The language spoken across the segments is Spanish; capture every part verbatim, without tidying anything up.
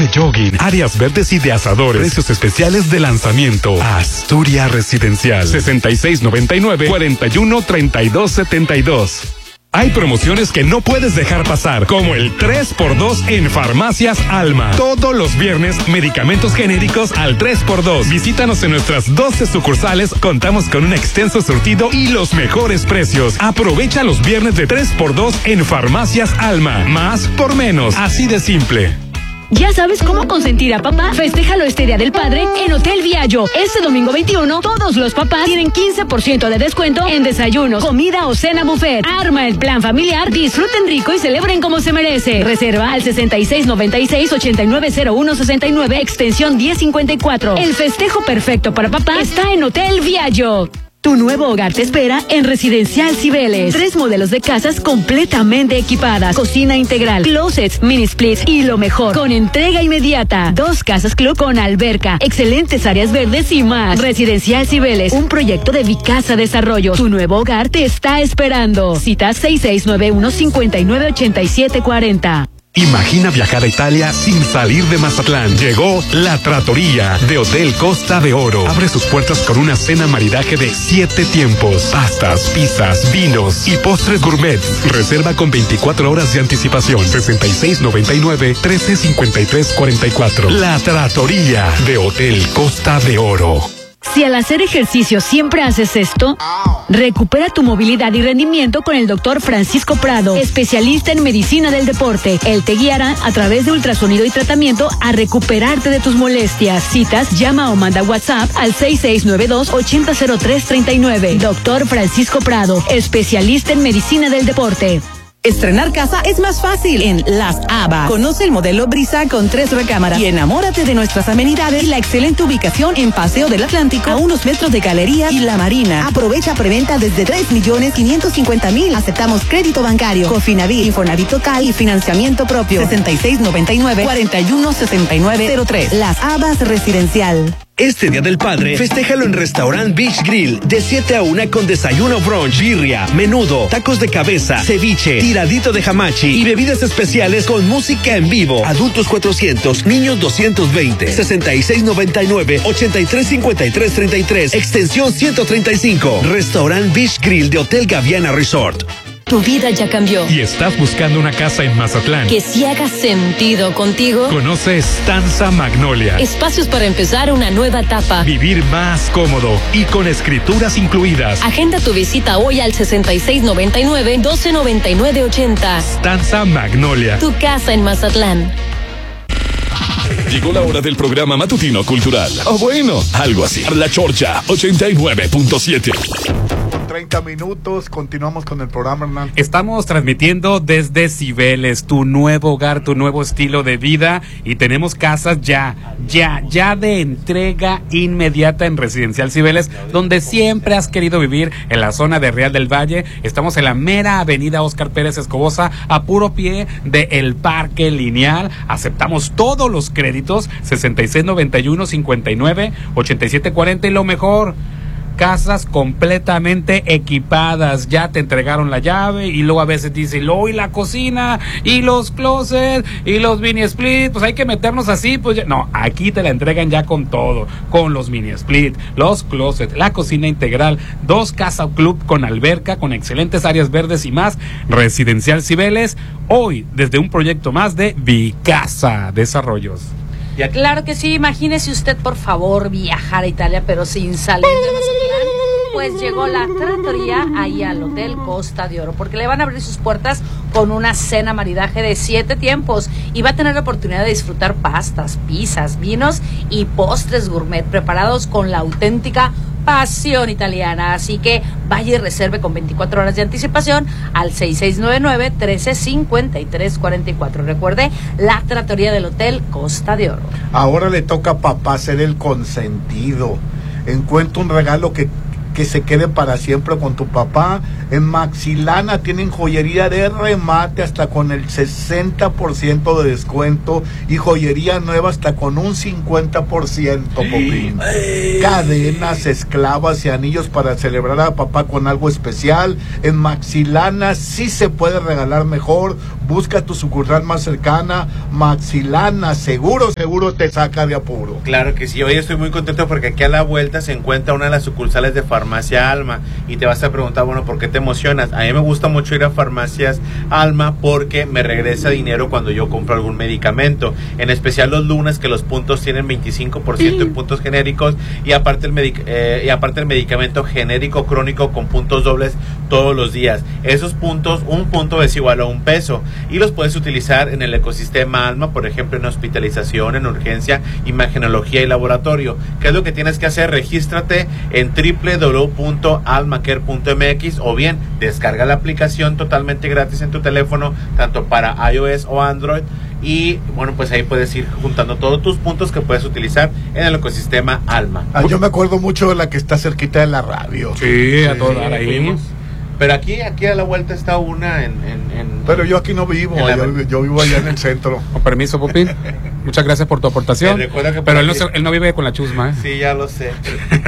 de jogging, áreas verdes y de asadores. Precios especiales de lanzamiento. Asturias Residencial. sesenta y seis noventa y nueve, cuarenta y uno, treinta y dos setenta y dos. Hay promociones que no puedes dejar pasar, como el tres por dos en Farmacias Alma. Todos los viernes, medicamentos genéricos al tres por dos. Visítanos en nuestras doce sucursales. Contamos con un extenso surtido y los mejores precios. Aprovecha los viernes de tres por dos en Farmacias Alma. Más por menos. Así de simple. ¿Ya sabes cómo consentir a papá? Festéjalo este Día del Padre en Hotel Viallo. Este domingo veintiuno, todos los papás tienen quince por ciento de descuento en desayunos, comida o cena buffet. Arma el plan familiar, disfruten rico y celebren como se merece. Reserva al sesenta y seis noventa y seis, ochenta y nueve cero uno sesenta y nueve, extensión diez cincuenta y cuatro. El festejo perfecto para papá está en Hotel Viallo. Tu nuevo hogar te espera en Residencial Cibeles. Tres modelos de casas completamente equipadas. Cocina integral, closets, mini splits y lo mejor, con entrega inmediata. Dos casas club con alberca, excelentes áreas verdes y más. Residencial Cibeles, un proyecto de Vicasa Desarrollo. Tu nuevo hogar te está esperando. Cita seis seis nueve uno, cinco nueve ocho siete cuatro cero. Imagina viajar a Italia sin salir de Mazatlán. Llegó La Trattoria de Hotel Costa de Oro. Abre sus puertas con una cena maridaje de siete tiempos. Pastas, pizzas, vinos y postres gourmet. Reserva con veinticuatro horas de anticipación. sesenta y seis noventa y nueve, trece cincuenta y tres cuarenta y cuatro. La Trattoria de Hotel Costa de Oro. Si al hacer ejercicio siempre haces esto, recupera tu movilidad y rendimiento con el doctor Francisco Prado, especialista en medicina del deporte. Él te guiará a través de ultrasonido y tratamiento a recuperarte de tus molestias. Citas, llama o manda WhatsApp al seis seis nueve dos, ocho cero cero tres tres nueve. Doctor Francisco Prado, especialista en medicina del deporte. Estrenar casa es más fácil en Las Habas. Conoce el modelo Brisa con tres recámaras y enamórate de nuestras amenidades y la excelente ubicación en Paseo del Atlántico, a unos metros de Galería y La Marina. Aprovecha preventa desde tres millones quinientos cincuenta mil. Aceptamos crédito bancario, Cofinavit, Infonavit total y financiamiento propio. sesenta y seis noventa y nueve, cuarenta y uno sesenta y nueve cero tres. Las Habas Residencial. Este Día del Padre, festéjalo en Restaurant Beach Grill, de siete a una con desayuno brunch, birria, menudo, tacos de cabeza, ceviche, tiradito de hamachi y bebidas especiales con música en vivo. Adultos cuatrocientos, niños doscientos veinte. sesenta y seis noventa y nueve, ochenta y tres cincuenta y tres treinta y tres, extensión ciento treinta y cinco. Restaurant Beach Grill de Hotel Gaviana Resort. Tu vida ya cambió. ¿Y estás buscando una casa en Mazatlán que sí haga sentido contigo? Conoce Stanza Magnolia. Espacios para empezar una nueva etapa. Vivir más cómodo y con escrituras incluidas. Agenda tu visita hoy al sesenta y seis noventa y nueve, doce noventa y nueve ochenta. Stanza Magnolia. Tu casa en Mazatlán. Llegó la hora del programa matutino cultural. O bueno, algo así. La Chorcha ochenta y nueve punto siete. treinta minutos, continuamos con el programa, Hernán. Estamos transmitiendo desde Cibeles, tu nuevo hogar, tu nuevo estilo de vida, y tenemos casas ya, ya, ya de entrega inmediata en Residencial Cibeles, donde siempre has querido vivir, en la zona de Real del Valle. Estamos en la mera avenida Óscar Pérez Escobosa, a puro pie de El Parque Lineal. Aceptamos todos los créditos, sesenta y seis noventa y uno, cincuenta y nueve, ochenta y siete cuarenta, y lo mejor, casas completamente equipadas. Ya te entregaron la llave y luego a veces dicen, lo y la cocina y los closets y los mini split, pues hay que meternos así, pues ya. No, aquí te la entregan ya con todo, con los mini split, los closets, la cocina integral, dos casa club con alberca, con excelentes áreas verdes y más. Residencial Cibeles, hoy desde un proyecto más de Vicasa Desarrollos. Claro que sí, imagínese usted, por favor, viajar a Italia, pero sin salir de Mazatlán. Pues llegó La Trattoria ahí al Hotel Costa de Oro, porque le van a abrir sus puertas con una cena maridaje de siete tiempos y va a tener la oportunidad de disfrutar pastas, pizzas, vinos y postres gourmet preparados con la auténtica pasión italiana. Así que vaya y reserve con veinticuatro horas de anticipación al seis seis nueve nueve, trece cincuenta y tres cuarenta y cuatro. Recuerde, La Trattoria del Hotel Costa de Oro. Ahora le toca a papá ser el consentido. Encuentra un regalo que que se quede para siempre con tu papá. En Maxilana tienen joyería de remate hasta con el sesenta por ciento de descuento y joyería nueva hasta con un cincuenta por ciento, Popín. Cadenas, esclavas y anillos para celebrar a papá con algo especial. En Maxilana sí se puede regalar mejor. Busca tu sucursal más cercana. Maxilana, seguro, seguro te saca de apuro. Claro que sí. Hoy estoy muy contento porque aquí a la vuelta se encuentra una de las sucursales de Farmacia Alma y te vas a preguntar, bueno, ¿por qué te emocionas? A mí me gusta mucho ir a Farmacias Alma porque me regresa dinero cuando yo compro algún medicamento, en especial los lunes, que los puntos tienen veinticinco por ciento en puntos genéricos y aparte el medic eh, y aparte el medicamento genérico crónico con puntos dobles todos los días. Esos puntos, un punto es igual a un peso y los puedes utilizar en el ecosistema Alma, por ejemplo en hospitalización, en urgencia, imagenología y laboratorio. ¿Qué es lo que tienes que hacer? Regístrate en doble u doble u doble u punto almacare punto m x o bien descarga la aplicación totalmente gratis en tu teléfono, tanto para iOS o Android. Y bueno, pues ahí puedes ir juntando todos tus puntos que puedes utilizar en el ecosistema Alma. Ah, yo me acuerdo mucho de la que está cerquita de la radio. Sí, a todo dar ahí. Fuimos. Pero aquí, aquí a la vuelta está una en... en, en Pero yo aquí no vivo, la... yo, yo vivo allá en el centro. Con permiso, Popín. Muchas gracias por tu aportación. Pero él no, se, él no vive con la chusma, ¿eh? Sí, ya lo sé.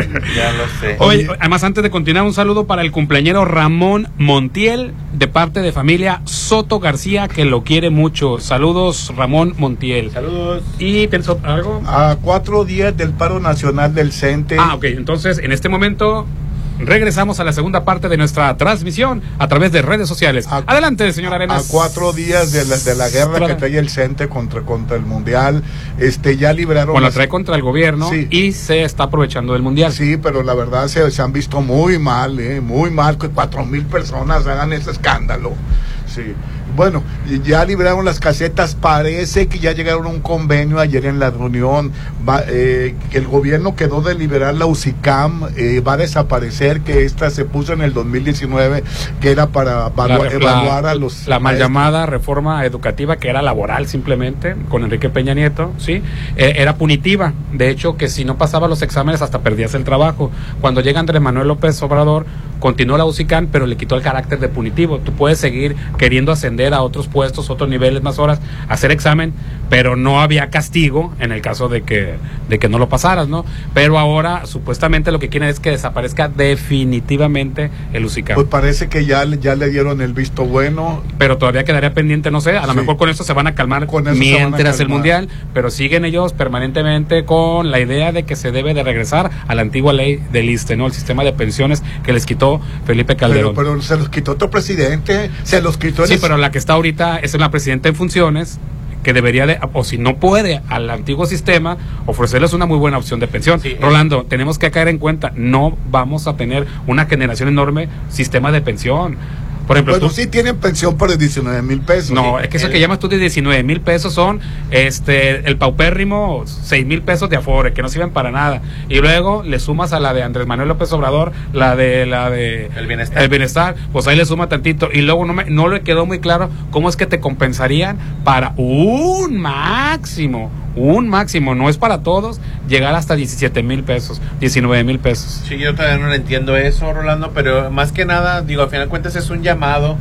Ya lo sé. Oye, además, antes de continuar, un saludo para el cumpleañero Ramón Montiel, de parte de familia Soto García, que lo quiere mucho. Saludos, Ramón Montiel. Saludos. ¿Y tienes algo? A cuatro días del paro nacional del CENTE. Ah, ok. Entonces, en este momento... regresamos a la segunda parte de nuestra transmisión a través de redes sociales. A, Adelante, señor Arenas. A cuatro días de la, de la guerra Tra que trae el CENTE contra, contra el Mundial, este ya liberaron... Bueno, la trae contra el gobierno, sí, y se está aprovechando del Mundial. Sí, pero la verdad se, se han visto muy mal, eh, muy mal que cuatro mil personas hagan ese escándalo. Sí. Bueno, ya liberaron las casetas, parece que ya llegaron a un convenio ayer en la reunión, va, eh, que el gobierno quedó de liberar la UCICAM, eh, va a desaparecer, que esta se puso en el dos mil diecinueve, que era para evaluar, la, evaluar la, a los... La mal llamada reforma educativa, que era laboral simplemente, con Enrique Peña Nieto, ¿sí? Eh, era punitiva, de hecho que si no pasaba los exámenes hasta perdías el trabajo. Cuando llega Andrés Manuel López Obrador, continuó la UCICAM, pero le quitó el carácter de punitivo. Tú puedes seguir queriendo ascender a otros puestos, otros niveles, más horas, hacer examen, pero no había castigo en el caso de que de que no lo pasaras, ¿no? Pero ahora supuestamente lo que quieren es que desaparezca definitivamente el UCICAM. Pues parece que ya, ya le dieron el visto bueno. Pero todavía quedaría pendiente, no sé, a lo sí. mejor con eso se van a calmar mientras a calmar. el Mundial, pero siguen ellos permanentemente con la idea de que se debe de regresar a la antigua ley del ISSSTE, ¿no? El sistema de pensiones que les quitó Felipe Calderón. Pero, pero se los quitó otro presidente, se los quitó... Sí, el... pero la que está ahorita es una presidenta en funciones que debería de, o si no puede al antiguo sistema, ofrecerles una muy buena opción de pensión. Sí, Rolando, es... tenemos que caer en cuenta, no vamos a tener una generación enorme sistema de pensión. Por ejemplo, bueno, tú, sí tienen pensión por diecinueve mil pesos. No, es que eso el... que llamas tú de diecinueve mil pesos son este el paupérrimo seis mil pesos de Afore, que no sirven para nada. Y luego le sumas a la de Andrés Manuel López Obrador, la de la de el bienestar. El bienestar, pues ahí le suma tantito. Y luego no me, no le quedó muy claro cómo es que te compensarían para un máximo, un máximo, no es para todos, llegar hasta diecisiete mil pesos, diecinueve mil pesos. Sí, yo todavía no le entiendo eso, Rolando, pero más que nada, digo, al final de cuentas es un llamado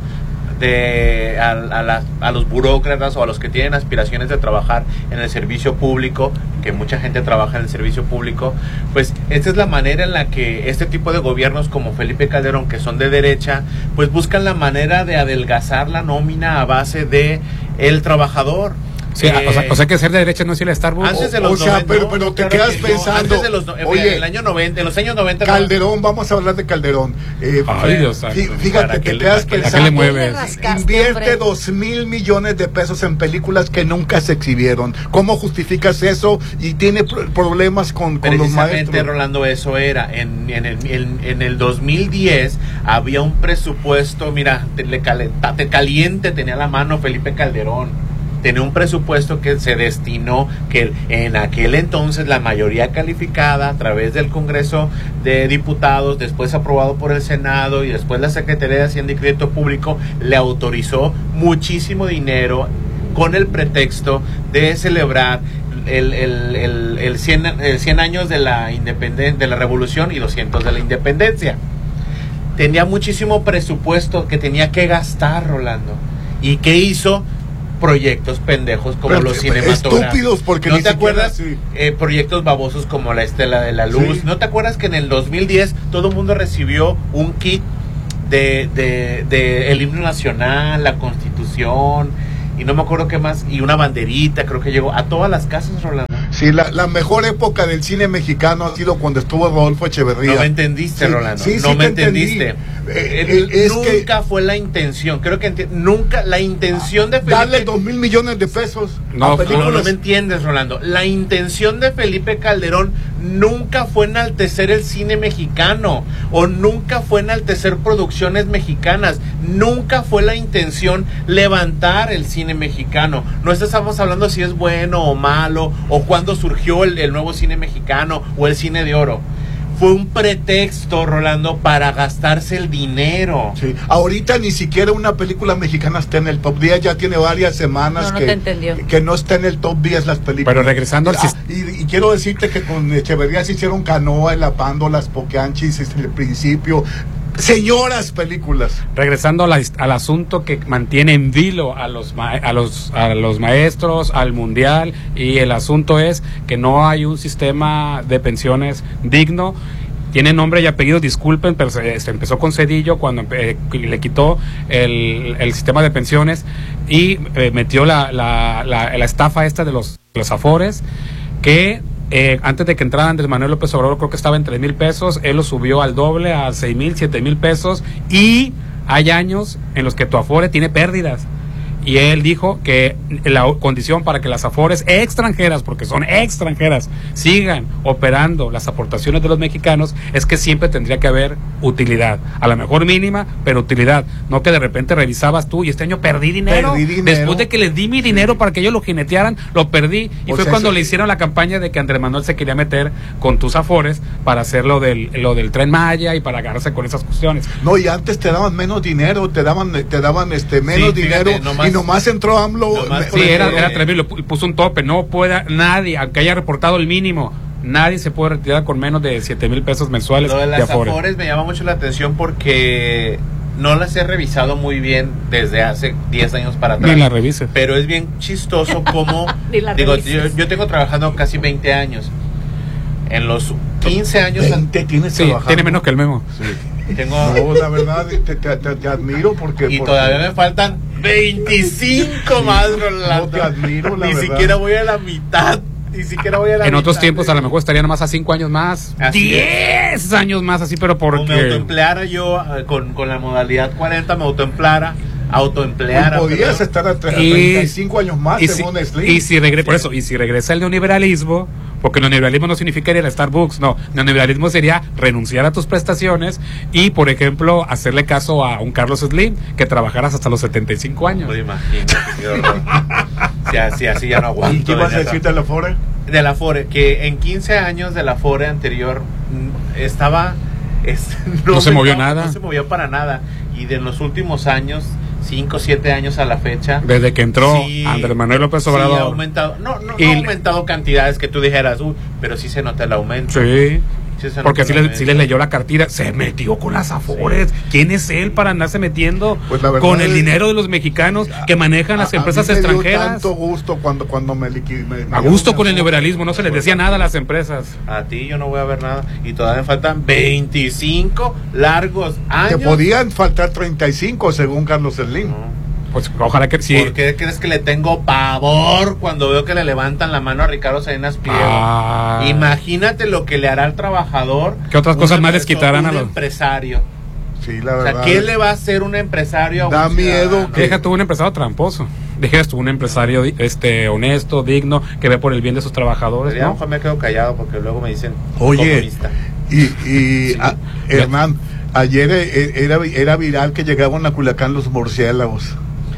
de a, a, la, a los burócratas o a los que tienen aspiraciones de trabajar en el servicio público, que mucha gente trabaja en el servicio público, pues esta es la manera en la que este tipo de gobiernos como Felipe Calderón, que son de derecha, pues buscan la manera de adelgazar la nómina a base de el trabajador. Sí, eh, o, sea, o sea que ser de derecha no es ir a Starbucks. Antes de los o sea, noventa, pero, pero te claro quedas que pensando. No, antes de los, oye, en el año noventa, en los años noventa. Calderón, vamos a hablar de Calderón. Eh, Ay, Dios santo. Fíjate, te quedas le, pensando. ¿A qué le mueves? Invierte dos mil millones de pesos en películas que nunca se exhibieron. ¿Cómo justificas eso? Y tiene problemas con, con los maestros. Precisamente, Rolando, eso era. En, en, el, en, en el dos mil diez había un presupuesto, mira, te, le calenta, te caliente tenía la mano Felipe Calderón. Tenía un presupuesto que se destinó, que en aquel entonces la mayoría calificada a través del Congreso de Diputados, después aprobado por el Senado y después la Secretaría de Hacienda y Crédito Público le autorizó muchísimo dinero con el pretexto de celebrar el, el, el, el, cien, el cien años de la independen- de la revolución y doscientos de la independencia. Tenía muchísimo presupuesto que tenía que gastar, Rolando. ¿Y qué hizo? Proyectos pendejos como Pero, los cinematográficos. Estúpidos, porque ¿No ni te siquiera, acuerdas? sí. Eh, proyectos babosos como la Estela de la Luz. Sí. ¿No te acuerdas que en el dos mil diez todo el mundo recibió un kit de, de, de el himno nacional, la Constitución y no me acuerdo qué más, y una banderita? Creo que llegó a todas las casas, Rolando. Sí, la, la mejor época del cine mexicano ha sido cuando estuvo Rodolfo Echeverría. No me entendiste, Sí, Rolando. sí, no sí me te entendiste. entendí. Eh, eh, es nunca que fue la intención. Creo que enti- nunca la intención de Felipe. darle dos mil millones de pesos No, a películas. No, no me entiendes, Rolando. La intención de Felipe Calderón nunca fue enaltecer el cine mexicano o nunca fue enaltecer producciones mexicanas. Nunca fue la intención levantar el cine mexicano. No estamos hablando si es bueno o malo o cuándo surgió el, el nuevo cine mexicano o el cine de oro. Fue un pretexto, Rolando, para gastarse el dinero. Sí. Ahorita ni siquiera una película mexicana está en el top diez, ya tiene varias semanas No, no que, te entendió. que no está en el top diez las películas. Pero regresando al Ah, y, y quiero decirte que con Echeverría se hicieron Canoa, El Apando, Las Pocanchis, desde el principio. Señoras películas. Regresando a la- al asunto que mantiene en vilo a los, ma- a los a los maestros, al mundial, y el asunto es que no hay un sistema de pensiones digno. Tiene nombre y apellido, disculpen, pero se, se empezó con Cedillo cuando eh, le quitó el, el sistema de pensiones y eh, metió la, la, la, la estafa esta de los, los afores, que Eh, antes de que entrara Andrés Manuel López Obrador, creo que estaba en tres mil pesos, él lo subió al doble, a seis mil, siete mil pesos, y hay años en los que tu afore tiene pérdidas. Y él dijo que la condición para que las afores extranjeras, porque son extranjeras, sigan operando las aportaciones de los mexicanos, es que siempre tendría que haber utilidad, a lo mejor mínima, pero utilidad, no que de repente revisabas tú y este año perdí dinero, Perdí dinero. después de que les di mi dinero para que ellos lo jinetearan, lo perdí, y O fue sea, cuando eso- le hicieron la campaña de que Andrés Manuel se quería meter con tus afores para hacer lo del, lo del Tren Maya y para agarrarse con esas cuestiones. No, y antes te daban menos dinero, te daban te daban este menos Sí, fíjate, dinero nomás- y nomás entró AMLO. nomás me- por Sí, era, Eh, era tremendo, le pu- puso un tope, no pueda nadie, aunque haya reportado el mínimo, nadie se puede retirar con menos de siete mil pesos mensuales Lo de de las afore. afores me llama mucho la atención porque no las he revisado muy bien desde hace diez años para atrás. Ni la revises. Pero es bien chistoso como Ni la digo, yo, revises. yo tengo trabajando casi veinte años. En los quince años veinte tienes Sí, trabajando. tiene menos que el Memo. tengo No, la verdad, te, te- te- te admiro porque... y porque- todavía me faltan veinticinco más, Rolando. No, te admiro, la Ni verdad. siquiera voy a la mitad. Ni siquiera voy a la En otros mitad. tiempos a lo mejor estaría nomás a cinco años más, Así diez años más, así, pero Como me porque... autoempleara yo eh, con, con la modalidad cuarenta, me autoempleara, autoempleara. Pues podías perdón. estar a, tre- a Y- treinta y cinco años más, y si, según Slim. y si regre- por eso, y si regresa el neoliberalismo, porque el neoliberalismo no significa ir a Starbucks, no, el neoliberalismo sería renunciar a tus prestaciones y, por ejemplo, hacerle caso a un Carlos Slim, que trabajaras hasta los setenta y cinco años. Pues imagínate, qué horror. Si así, así ya no aguanto. ¿Y qué vas a doña decir de la Fore? de la Afore, que en quince años de la Afore anterior mm, estaba es- No se me- movió nada. no se movió para nada, y de los últimos años, cinco, siete años a la fecha, Desde que entró sí, Andrés Manuel López sí Obrador. ha aumentado, no, no, Y- no ha aumentado cantidades que tú dijeras, "Uy", pero sí se nota el aumento. Sí. Sí se Porque nota si el le, sí aumento. les leyó la cartilla, se metió con las afores. ¿Quién es él para andarse metiendo Pues la verdad con el es- dinero de los mexicanos que manejan las A- a empresas mí me dio extranjeras? tanto gusto cuando, cuando me liquidé. me- me A dieron gusto una con el foto. neoliberalismo, no se les decía nada a las empresas. A ti yo no voy a ver nada, y todavía me faltan veinticinco largos Te años. podían faltar treinta y cinco según Carlos Slim. No. Pues ojalá que sí. ¿Por qué crees que le tengo pavor cuando veo que le levantan la mano a Ricardo Salinas Pliego? Ah. Imagínate lo que le hará al trabajador. ¿Qué otras un cosas más les empresario- quitarán a un los- empresario? Sí, la O verdad. sea, ¿qué le va a hacer un empresario a un Da miedo ciudadano? que- Deja tú un empresario tramposo. Deja tú un empresario este honesto, digno, que ve por el bien de sus trabajadores, Ya ¿no? mejor me quedo callado porque luego me dicen Oye, comunista. y, y Sí. a- Hernán, ayer eh, era, era viral que llegaban a Culiacán los murciélagos.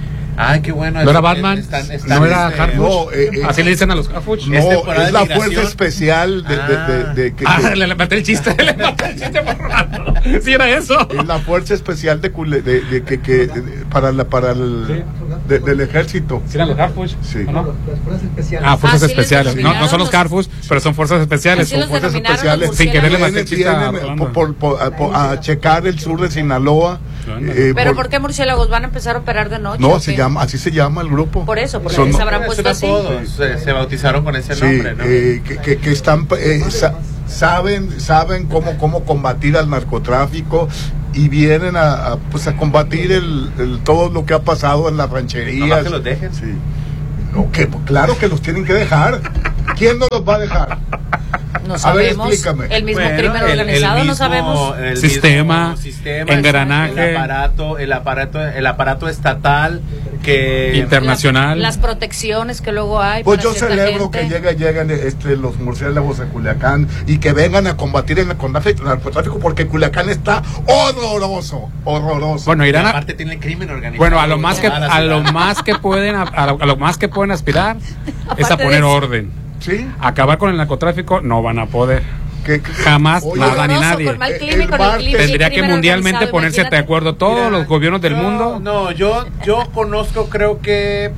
Ay, qué bueno. ¿No era es- Batman? están- están, ¿No era este, Harfuch? No, eh, eh, Así le dicen a los Harfuch. No, ¿Es es, temporada de la migración? fuerza especial de, de- de- de- que- Ah, que- le, le maté el chiste, le maté el chiste por rato. Sí, era eso. es la fuerza especial de, Cule- de, de que, que de- para la para el, de, del ejército. ¿Sí eran los Harfush? Sí. ¿O no? Las fuerzas especiales. Ah, fuerzas Ah, sí les especiales. No, no son los denominaron Harfush, pero son fuerzas especiales. Así los Son fuerzas denominaron especiales. los Sin quererle más Vienen- chiste a vienen Rolando. por, por- por- a, por- a checar el sur de Sinaloa. eh, ¿Pero por- por qué murciélagos van a empezar a operar de noche? No, o se qué? llama, así se llama el grupo. Por eso, porque Son- les habrán Es puesto un así. apodo, se, se bautizaron con ese Sí, nombre, ¿no? eh, que, que- que están eh, sa- saben saben cómo cómo combatir al narcotráfico y vienen a, a, pues a combatir el, el- todo lo que ha pasado en las rancherías. Nomás que los dejen. Sí. No, que claro que los tienen que dejar. ¿Quién no los va a dejar? No A ver, sabemos. explícame. El mismo Bueno, crimen el- el organizado, no mismo- sabemos. el Sistema, mismo sistema, engranaje. el aparato, el aparato, el aparato estatal que Internacional. Las, las protecciones que luego hay. Pues para yo cierta celebro gente. que lleguen, lleguen este, los murciélagos de Culiacán y que vengan a combatir el narcotráfico, narcotráfico porque Culiacán está horroroso, horroroso. Bueno, irán a, aparte tiene el crimen organizado. bueno, a lo más que toda la a lo ciudad. más que pueden a, a lo, a lo más que pueden aspirar es a Aparte poner de eso. orden. ¿Sí? Acabar con el narcotráfico no van a poder. Que, que- Jamás, Oye, nada ni Horroroso, nadie. con mal El- clima y el con el martes- clima- Tendría el que crimen mundialmente organizado, ponerse de imagínate. acuerdo todos Mira, los gobiernos del yo- mundo. No, yo, yo conozco, creo que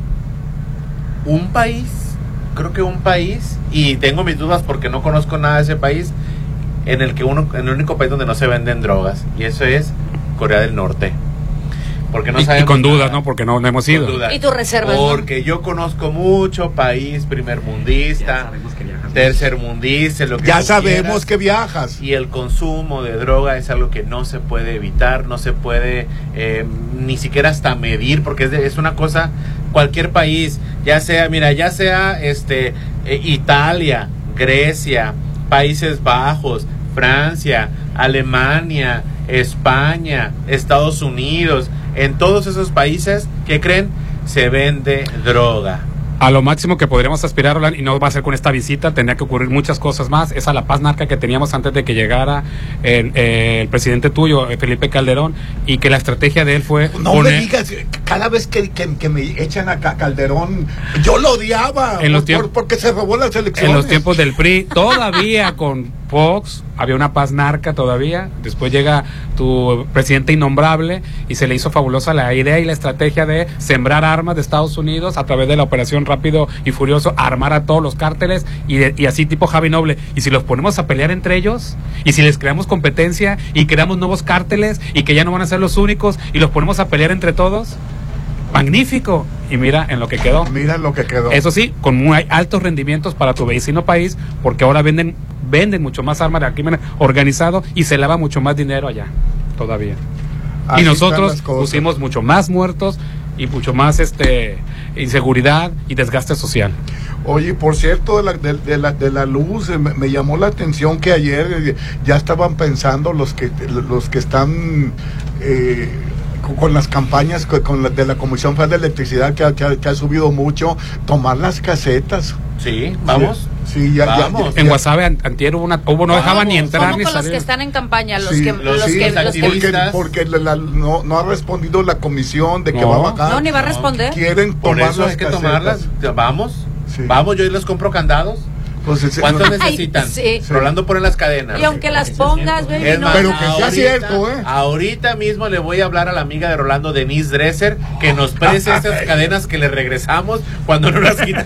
un país, creo que un país, y tengo mis dudas porque no conozco nada de ese país, en el que uno, en el único país donde no se venden drogas, y eso es Corea del Norte. Porque no Y- y, sabemos con dudas, nada. ¿no? Porque no, no hemos Con ido. dudas. Y tus reservas, ¿no? Porque yo conozco mucho país primermundista, tercermundista, lo que ya tú sabemos quieras. que viajas. Y el consumo de droga es algo que no se puede evitar, no se puede eh, ni siquiera hasta medir, porque es, de- es una cosa, cualquier país, ya sea, mira, ya sea este eh, Italia, Grecia, Países Bajos, Francia, Alemania, España, Estados Unidos, en todos esos países, ¿qué creen? Se vende droga. A lo máximo que podríamos aspirar, Roland, y no va a ser con esta visita, tendría que ocurrir muchas cosas más, es a la paz narca que teníamos antes de que llegara el, eh, el presidente tuyo, eh, Felipe Calderón, y que la estrategia de él fue No poner... me digas, cada vez que, que, que me echan a Ca- Calderón, yo lo odiaba En los por- tiemp- por- porque se robó las elecciones. En los tiempos del P R I, todavía con Fox, había una paz narca todavía. Después llega tu presidente innombrable y se le hizo fabulosa la idea y la estrategia de sembrar armas de Estados Unidos a través de la operación Rápido y Furioso, armar a todos los cárteles y, de- y así tipo Javi Noble. Y si los ponemos a pelear entre ellos, y si les creamos competencia y creamos nuevos cárteles y que ya no van a ser los únicos y los ponemos a pelear entre todos, magnífico. Y mira en lo que quedó. Mira lo que quedó. Eso sí, con muy altos rendimientos para tu vecino país, porque ahora venden venden mucho más armas del crimen organizado y se lava mucho más dinero allá, todavía. Así y nosotros están las cosas. pusimos mucho más muertos y mucho más este inseguridad y desgaste social. Oye, por cierto, de la, de, de la, de la luz, eh, me, me llamó la atención que ayer eh, ya estaban pensando los que los que están eh, con, con las campañas con, con la, de la Comisión Federal de Electricidad que ha, que ha- que ha subido mucho, tomar las casetas. Sí, vamos. Sí, sí, ya, ya- Vamos. ya- En ya- Guasave an- antier hubo una hubo no dejaban ni Vamos. entrar ¿Cómo ni con los salir. que están en campaña? Los Sí, que, los los sí, que, los que- porque, activistas. porque la- la- no, no ha respondido la comisión de que No. va a bajar. No, ni va a responder. Quieren Por tomar eso las hay que casetas. tomarlas. Vamos. Sí. Vamos, yo les compro candados. Pues, ese- ¿Cuántos no- necesitan? sí. Rolando pone las cadenas. Y aunque las pongas, baby, Es no. más, Pero que sea ahorita- cierto, ¿eh? Ahorita mismo le voy a hablar a la amiga de Rolando, Denise Dresser, que nos preste esas cadenas que le regresamos cuando no las quitan.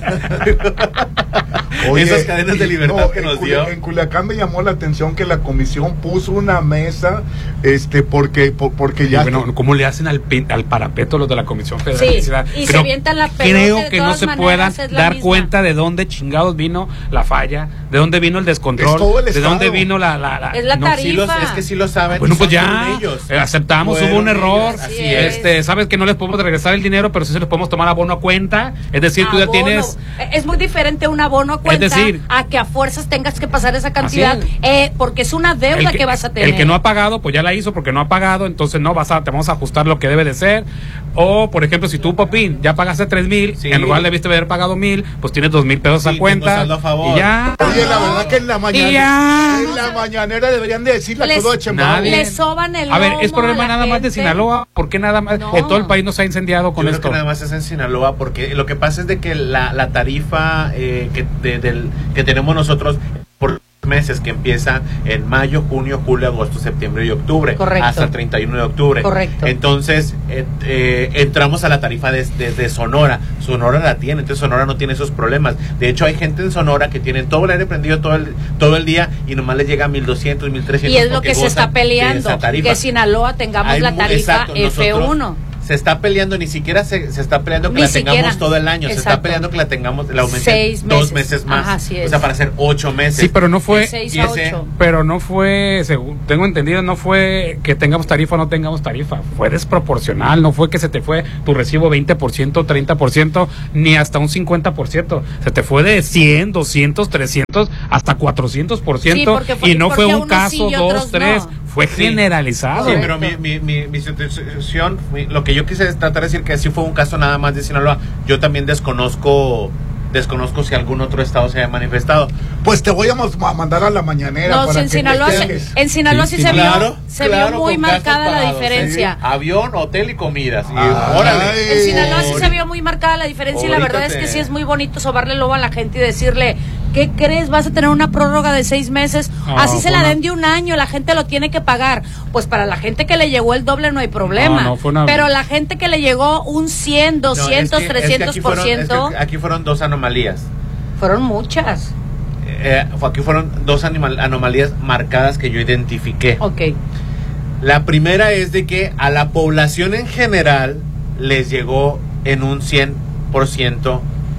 Oye, esas cadenas de y- libertad no, que en nos Culi- dio. En Culiacán me llamó la atención que la comisión puso una mesa, este, porque, por- porque ya. Bueno, ¿cómo le hacen al, pin- al parapeto los de la Comisión Federal Sí, de Electricidad? y se avientan la pelota, creo de que no todas se maneras, puedan es la dar misma. cuenta de dónde chingados vino la falla, de dónde vino el Es descontrol, todo el de dónde Estado. vino la... la, la- Es la no, tarifa. Sí los- es que sí lo saben. Bueno, y pues son ya, ellos. eh, aceptamos, Fueron hubo un error, ellos, así este, sabes que no les podemos regresar el dinero, pero sí se les podemos tomar abono a cuenta, es decir, tú ya Abono. tienes... Es muy diferente un abono a cuenta decir, a que a fuerzas tengas que pasar esa cantidad, Así es. eh, porque es una deuda que, vas a tener. El que no ha pagado, pues ya la hizo porque no ha pagado, entonces no vas a, te vamos a ajustar lo que debe de ser. O, por ejemplo, si tú, Popín, ya pagaste tres mil, Sí. en lugar debiste haber pagado mil, pues tienes dos mil pesos Sí, a tengo cuenta. saldo a favor. Y ya. Oye, la verdad que en la mañana, Y ya. en la mañanera deberían de decirle Les- todo de Chembao. Nadie. Le soban el A ver, ¿es lomo problema a la nada más de gente. Sinaloa? ¿Por qué nada más? No. En todo el país nos ha incendiado Yo con creo esto. que nada más es en Sinaloa, porque lo que pasa es de que la, la tarifa eh, que, de- del, que tenemos nosotros por meses que empieza en mayo, junio, julio, agosto, septiembre y octubre. Correcto. Hasta el treinta y uno de octubre. Correcto. Entonces, eh, eh, entramos a la tarifa desde de, de Sonora. Sonora la tiene, entonces Sonora no tiene esos problemas. De hecho, hay gente en Sonora que tiene todo el aire prendido todo el, todo el día y nomás les llega a mil doscientos, mil trescientos. Y es lo que se está peleando, que Sinaloa tengamos hay, la tarifa exacto, F uno. Se está peleando, ni siquiera se, se está peleando que ni la siquiera. tengamos todo el año, exacto. Se está peleando que la tengamos, la aumenten dos meses más. Ajá, así es. O sea, para hacer ocho meses. Sí, pero no fue. De seis a ese, pero no fue, según tengo entendido, no fue que tengamos tarifa o no tengamos tarifa. Fue desproporcional, no fue que se te fue tu recibo veinte por ciento, treinta por ciento, ni hasta un cincuenta por ciento. Se te fue de cien, doscientos, trescientos, hasta cuatrocientos por ciento. Sí, fue, y no fue un caso, sí, dos, tres. No. Fue sí. generalizado. Sí, pero mi, mi, mi, mi situación, mi, lo que yo quise tratar de decir que sí fue un caso nada más de Sinaloa. Yo también desconozco desconozco si algún otro estado se haya manifestado. Pues te voy a mandar a la mañanera. No, para en, que Sinaloa se, en Sinaloa sí, sí, sí se claro, vio, se claro, vio muy marcada la diferencia. Sí. Avión, hotel y comidas. Y, Ay, órale. En Sinaloa sí se vio muy marcada la diferencia y la verdad te... es que sí es muy bonito sobarle lobo a la gente y decirle, ¿qué crees? Vas a tener una prórroga de seis meses. Oh, así se la den de un año, la gente lo tiene que pagar. Pues para la gente que le llegó el doble no hay problema. No, no una... Pero la gente que le llegó un cien, doscientos, no, es que, trescientos por ciento. Es que aquí, fueron, es que aquí fueron dos anomalías. Fueron muchas. Eh, aquí fueron dos animal, anomalías marcadas que yo identifiqué. Ok. La primera es de que a la población en general les llegó en un cien por ciento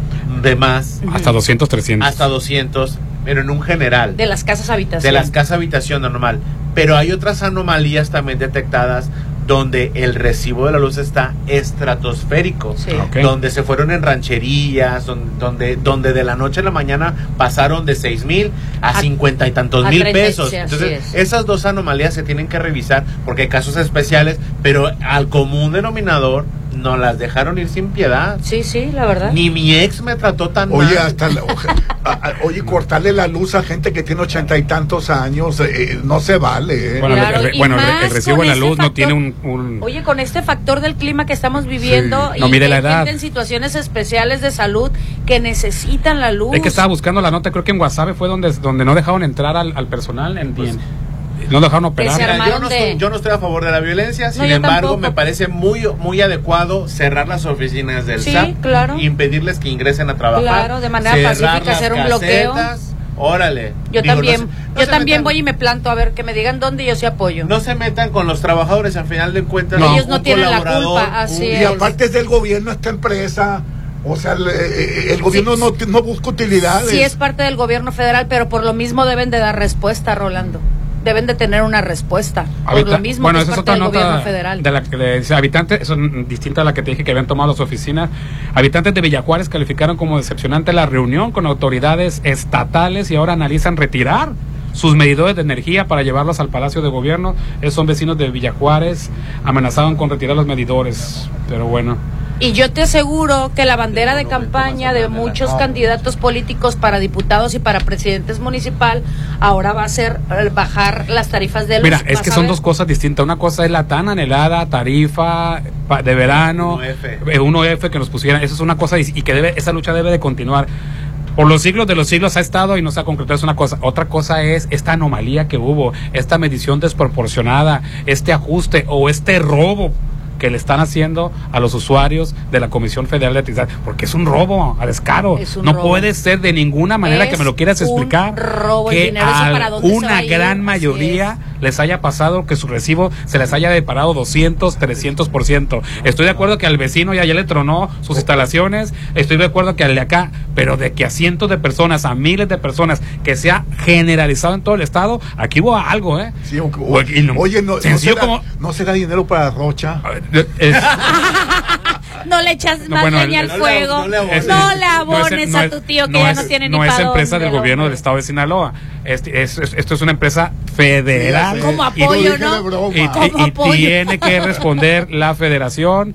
de más. Hasta doscientos, trescientos. Hasta doscientos, pero en un general. De las casas habitación. De las casas habitación normal. Pero hay otras anomalías también detectadas donde el recibo de la luz está estratosférico, sí. Okay. Donde se fueron en rancherías, donde, donde, donde de la noche a la mañana pasaron de seis mil a cincuenta y tantos mil pesos. Sí, entonces, es. Esas dos anomalías se tienen que revisar porque hay casos especiales, pero al común denominador no las dejaron ir sin piedad. Sí, sí, la verdad. Ni mi ex me trató tan oye, mal. Hasta la, a, a, oye, cortarle la luz a gente que tiene ochenta y tantos años eh, no se vale. Eh. Bueno, claro, el, bueno el, el recibo de la luz factor, no tiene un, un... Oye, con este factor del clima que estamos viviendo sí. no, y mire que la hay edad. gente en situaciones especiales de salud que necesitan la luz. Es que estaba buscando la nota, creo que en Guasave fue donde, donde no dejaron entrar al, al personal en pues, no dejaron operar. Mira, yo, no de... estoy, yo no estoy a favor de la violencia, sin no, embargo tampoco. Me parece muy muy adecuado cerrar las oficinas del sí, S A P, claro. impedirles que ingresen a trabajar, claro, de manera pacífica, hacer un bloqueo. Órale. Yo Digo, también, no se, no yo también metan, voy y me planto a ver que me digan dónde y yo sí apoyo. No se metan con los trabajadores, al final de cuentas. No. Ellos no tienen la culpa, así un, es. Y aparte es del gobierno esta empresa. O sea, el, el gobierno sí, no, no busca utilidades. Sí es parte del gobierno federal, pero por lo mismo deben de dar respuesta, Rolando. Deben de tener una respuesta. Habita, por lo mismo bueno, que esa es es parte otra del nota gobierno federal. De la que le dice habitantes, eso es distinta a la que te dije que habían tomado las oficinas. Habitantes de Villajuárez calificaron como decepcionante la reunión con autoridades estatales y ahora analizan retirar sus medidores de energía para llevarlos al Palacio de Gobierno. Esos son vecinos de Villajuárez, amenazaban con retirar los medidores, pero bueno. Y yo te aseguro que la bandera de campaña de muchos candidatos políticos para diputados y para presidentes municipal ahora va a ser bajar las tarifas de luz. Mira, es que son dos cosas distintas. Una cosa es la tan anhelada tarifa de verano, uno F que nos pusieran. Eso es una cosa y que debe, esa lucha debe de continuar. Por los siglos de los siglos ha estado y no se ha concretado, es una cosa. Otra cosa es esta anomalía que hubo, esta medición desproporcionada, este ajuste o este robo que le están haciendo a los usuarios de la Comisión Federal de Electricidad, porque es un robo a descaro. No robo. Puede ser de ninguna manera es que me lo quieras explicar robo, que dinero, a para dónde una gran mayoría les haya pasado que su recibo se les haya deparado doscientos, trescientos por ciento. Estoy de acuerdo que al vecino ya, ya le tronó sus instalaciones, estoy de acuerdo que al de acá, pero de que a cientos de personas, a miles de personas, que se ha generalizado en todo el estado, aquí hubo algo, ¿eh? Sí, o, o, no, oye, no, no, será, como, no será dinero para Rocha. Es, no le echas más no, bueno, leña al fuego, no le, no le abones, no le abones no es, a tu tío que no ya es, no tiene ni no para es empresa del gobierno hombre. Del estado de Sinaloa. Este, es, es, esto es una empresa federal. Como apoyo, y, ¿no? Y, y, y, y tiene que responder la federación.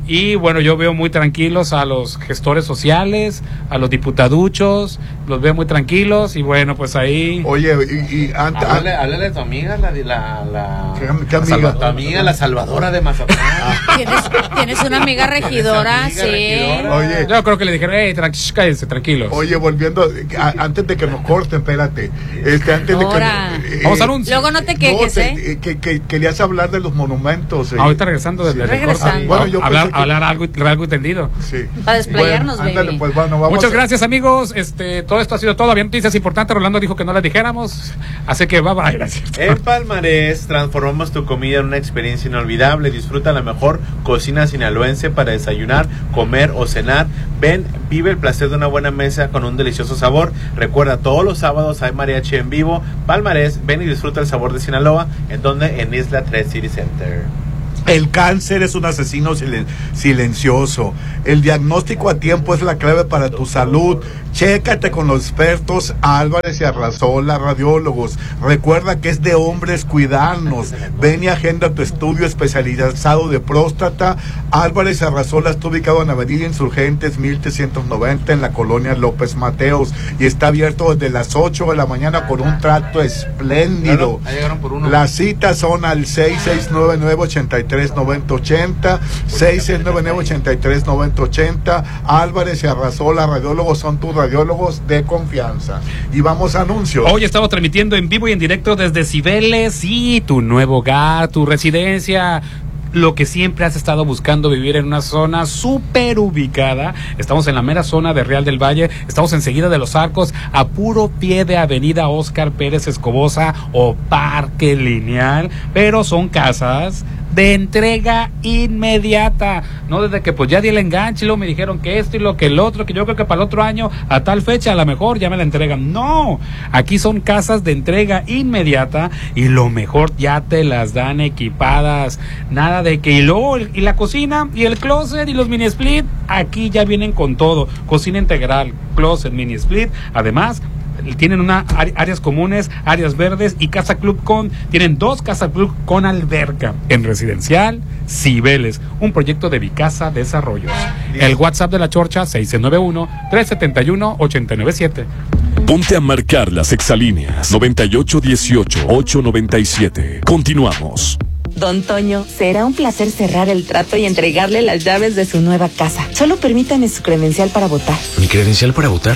Y bueno, yo veo muy tranquilos a los gestores sociales, a los diputaduchos, los veo muy tranquilos y bueno, pues ahí... Oye, y, y antes... Háblale, háblale a tu amiga, la... la, la ¿Qué, qué la amiga? Salva, tu amiga, la Salvadora de Mazatlán. ¿Tienes, tienes una amiga regidora, amiga sí. regidora? Oye, Yo creo que le dijeron, hey, tranqui- cállense, tranquilos. oye, volviendo, a- antes de que nos corten, espérate. Este, antes Ahora. de que... eh, Vamos a anuncios. Luego no te quejes, no, ¿eh? te- que, que querías hablar de los monumentos. eh. Ahorita regresando desde el Regresando. recorte. Bueno, yo hablar, pensé que- hablar algo, algo entendido. Sí. Para desplayarnos, Bueno, ándale, baby. pues, bueno, vamos Muchas a- gracias, amigos. Este, todo esto ha sido todo. Había noticias importantes. Rolando dijo que no las dijéramos. Así que bye bye. Gracias. En Palmarés transformamos tu comida en una experiencia inolvidable. Disfruta la mejor cocina sinaloense para desayunar, comer o cenar. Ven, vive el placer de una buena mesa con un delicioso sabor. Recuerda, todos los sábados hay mariachi en vivo. Palmarés, ven y disfruta el sabor de Sinaloa. ¿En donde? En Isla tres City Center. El cáncer es un asesino silen- silencioso. El diagnóstico a tiempo es la clave para tu salud. Chécate con los expertos Álvarez y Arrasola, radiólogos. Recuerda que es de hombres cuidarnos. Ven y agenda tu estudio especializado de próstata. Álvarez y Arrasola está ubicado en Avenida Insurgentes mil trescientos noventa en la colonia López Mateos y está abierto desde las ocho de la mañana con un trato espléndido. Claro, ahí llegaron por uno. Las citas son al seis seis nueve nueve, ocho tres nueve cero ocho cero, seis seis nueve nueve, ocho tres nueve cero ocho cero. Álvarez y Arrasola, radiólogos, son tus radiólogos de confianza. Y vamos a anuncios. Hoy estamos transmitiendo en vivo y en directo desde Cibeles, sí, tu nuevo hogar, tu residencia, lo que siempre has estado buscando, vivir en una zona súper ubicada. Estamos en la mera zona de Real del Valle, estamos enseguida de Los Arcos, a puro pie de Avenida Óscar Pérez Escobosa o Parque Lineal, pero son casas de entrega inmediata, no desde que pues ya di el enganche y luego me dijeron que esto y lo que el otro, que yo creo que para el otro año a tal fecha a lo mejor ya me la entregan. No, aquí son casas de entrega inmediata y lo mejor ya te las dan equipadas, nada de que y luego y la cocina y el closet y los mini split, aquí ya vienen con todo, cocina integral, closet, mini split, además tienen una áreas comunes, áreas verdes y casa club con, tienen dos casa club con alberca en residencial Cibeles, un proyecto de Vicasa Desarrollos. El WhatsApp de la Chorcha seis nueve uno, tres siete uno, ocho nueve siete. Ponte a marcar las exalíneas noventa y ocho dieciocho, ocho noventa y siete. Continuamos. Don Toño, será un placer cerrar el trato y entregarle las llaves de su nueva casa. Solo permítame su credencial para votar. ¿Mi credencial para votar?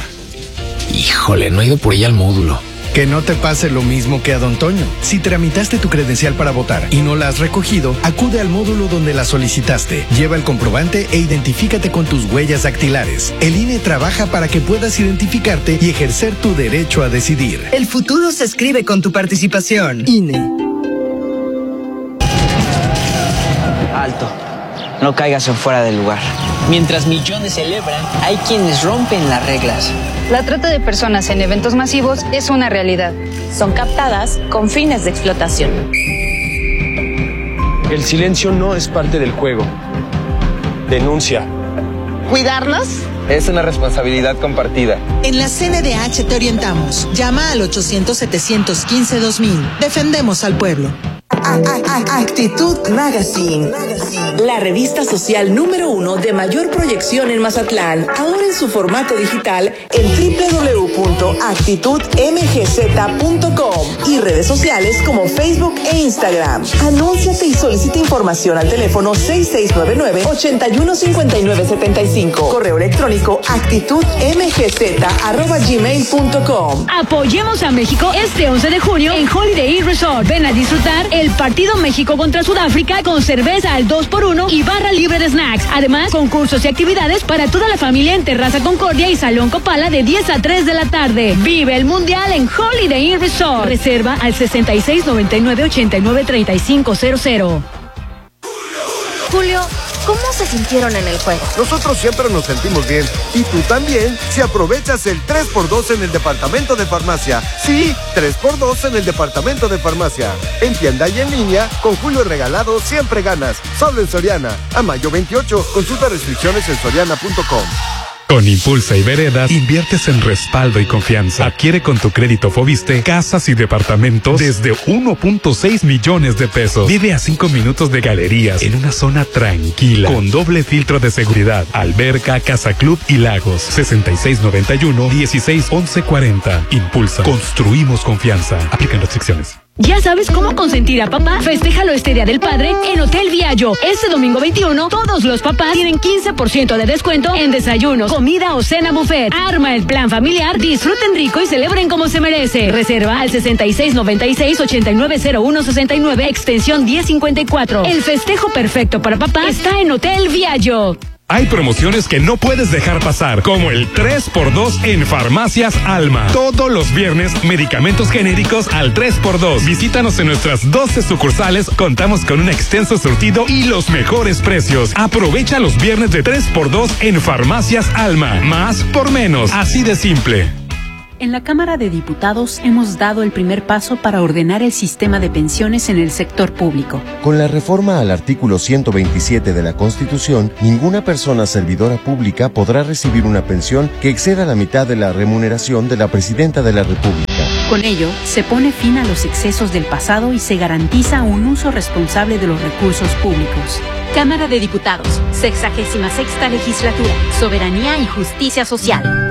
Híjole, no he ido por ella al módulo. Que no te pase lo mismo que a Don Toño. Si tramitaste tu credencial para votar y no la has recogido, acude al módulo donde la solicitaste. Lleva el comprobante e identifícate con tus huellas dactilares. El I N E trabaja para que puedas identificarte y ejercer tu derecho a decidir. El futuro se escribe con tu participación. I N E. Alto. No caigas en fuera del lugar. Mientras millones celebran, hay quienes rompen las reglas. La trata de personas en eventos masivos es una realidad. Son captadas con fines de explotación. El silencio no es parte del juego. Denuncia. ¿Cuidarlos? Es una responsabilidad compartida. En la C N D H te orientamos. Llama al ochocientos, setecientos quince, dos mil. Defendemos al pueblo. Actitud Magazine, la revista social número uno de mayor proyección en Mazatlán, ahora en su formato digital en doble u doble u doble u punto actitud m g z punto com y redes sociales como Facebook e Instagram. Anúnciate y solicita información al teléfono seis seis nueve nueve, ocho uno cinco nueve siete cinco. Correo electrónico actitudmgz arroba gmail punto com. Apoyemos a México este once de junio en Holiday Inn Resort. Ven a disfrutar el partido México contra Sudáfrica con cerveza al dos por uno y barra libre de snacks. Además, concursos y actividades para toda la familia en Terraza Concordia y Salón Copala de diez a tres de la tarde. Vive el Mundial en Holiday Inn Resort. Reserva al sesenta y seis noventa y nueve ochenta y nueve treinta y cinco cero cero. Julio, ¿cómo se sintieron en el juego? Nosotros siempre nos sentimos bien. Y tú también, si aprovechas el tres por dos en el departamento de farmacia. Sí, tres por dos en el departamento de farmacia. En tienda y en línea, con Julio regalado siempre ganas. Solo en Soriana. A mayo veintiocho, consulta restricciones en soriana punto com. Con Impulsa y Veredas, inviertes en respaldo y confianza. Adquiere con tu crédito Foviste casas y departamentos desde uno punto seis millones de pesos. Vive a cinco minutos de galerías en una zona tranquila, con doble filtro de seguridad, alberca, casa club y lagos. sesenta y seis noventa y uno, dieciséis once cuarenta. Impulsa. Construimos confianza. Aplican restricciones. ¿Ya sabes cómo consentir a papá? Festéjalo este Día del Padre en Hotel Viallo. Este domingo veintiuno, todos los papás tienen quince por ciento de descuento en desayunos, comida o cena buffet. Arma el plan familiar, disfruten rico y celebren como se merece. Reserva al sesenta y seis noventa y seis, ochenta y nueve cero uno sesenta y nueve, extensión diez cincuenta y cuatro. El festejo perfecto para papá está en Hotel Viallo. Hay promociones que no puedes dejar pasar, como el tres por dos en Farmacias Alma. Todos los viernes, medicamentos genéricos al tres por dos. Visítanos en nuestras doce sucursales. Contamos con un extenso surtido y los mejores precios. Aprovecha los viernes de tres por dos en Farmacias Alma. Más por menos. Así de simple. En la Cámara de Diputados hemos dado el primer paso para ordenar el sistema de pensiones en el sector público. Con la reforma al artículo ciento veintisiete de la Constitución, ninguna persona servidora pública podrá recibir una pensión que exceda la mitad de la remuneración de la Presidenta de la República. Con ello, se pone fin a los excesos del pasado y se garantiza un uso responsable de los recursos públicos. Cámara de Diputados, sexagésima sexta legislatura, soberanía y justicia social.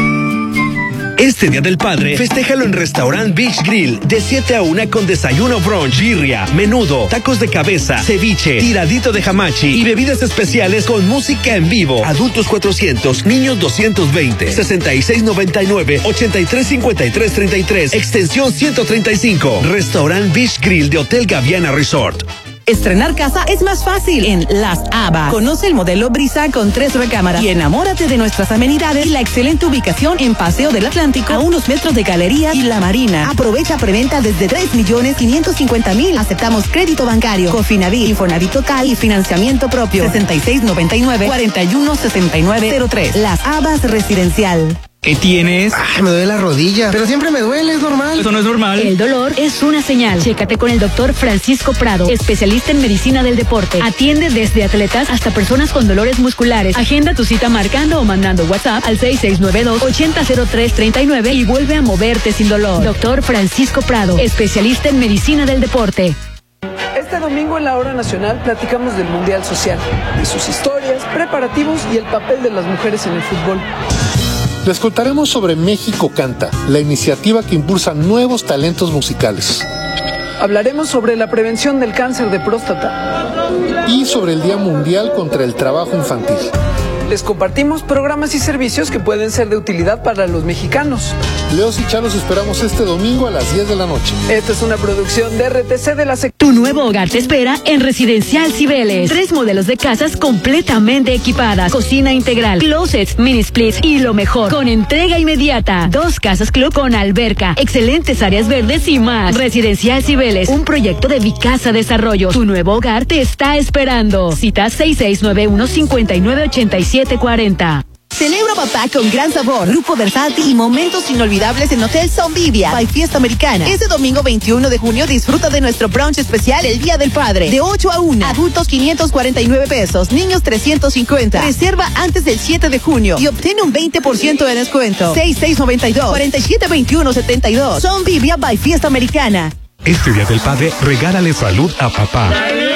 Este Día del Padre, festéjalo en Restaurant Beach Grill, de siete a una con desayuno brunch, birria, menudo, tacos de cabeza, ceviche, tiradito de hamachi y bebidas especiales con música en vivo. Adultos cuatrocientos, niños doscientos veinte, sesenta y seis noventa y nueve, ochenta y tres cincuenta y tres treinta y tres, extensión ciento treinta y cinco. Restaurant Beach Grill de Hotel Gaviana Resort. Estrenar casa es más fácil en Las Habas. Conoce el modelo Brisa con tres recámaras y enamórate de nuestras amenidades y la excelente ubicación en Paseo del Atlántico, a unos metros de Galerías y La Marina. Aprovecha preventa desde tres millones quinientos cincuenta mil. Aceptamos crédito bancario, Cofinavit, Infonavit Total y financiamiento propio. sesenta y seis noventa y nueve, cuarenta y uno sesenta y nueve cero tres. Las Habas Residencial. ¿Qué tienes? Ay, me duele la rodilla, pero siempre me duele, es normal. Eso no es normal. El dolor es una señal. Chécate con el doctor Francisco Prado, especialista en medicina del deporte. Atiende desde atletas hasta personas con dolores musculares. Agenda tu cita marcando o mandando WhatsApp al seis seis nueve dos, ochenta cero tres treinta y nueve y vuelve a moverte sin dolor. Doctor Francisco Prado, especialista en medicina del deporte. Este domingo en la Hora Nacional platicamos del Mundial Social, de sus historias, preparativos y el papel de las mujeres en el fútbol. Les contaremos sobre México Canta, la iniciativa que impulsa nuevos talentos musicales. Hablaremos sobre la prevención del cáncer de próstata. Y sobre el Día Mundial contra el Trabajo Infantil. Les compartimos programas y servicios que pueden ser de utilidad para los mexicanos. Leos y Chalos esperamos este domingo a las diez de la noche. Esta es una producción de R T C de la Sec. Tu nuevo hogar te espera en Residencial Cibeles. Tres modelos de casas completamente equipadas. Cocina integral, closets, mini splits y lo mejor, con entrega inmediata. Dos casas club con alberca, excelentes áreas verdes y más. Residencial Cibeles, un proyecto de Vicasa Desarrollo. Tu nuevo hogar te está esperando. Cita seis seis nueve uno, cinco nueve ocho siete cuarenta. Celebra papá con gran sabor, grupo versátil y momentos inolvidables en Hotel Zombivia by Fiesta Americana. Este domingo veintiuno de junio disfruta de nuestro brunch especial el Día del Padre, de ocho a una. Adultos quinientos cuarenta y nueve pesos, niños trescientos cincuenta. Reserva antes del siete de junio y obtiene un veinte por ciento de descuento. seis seis nueve dos, cuatro siete dos uno siete dos. Zombivia by Fiesta Americana. Este Día del Padre, regálale salud a papá.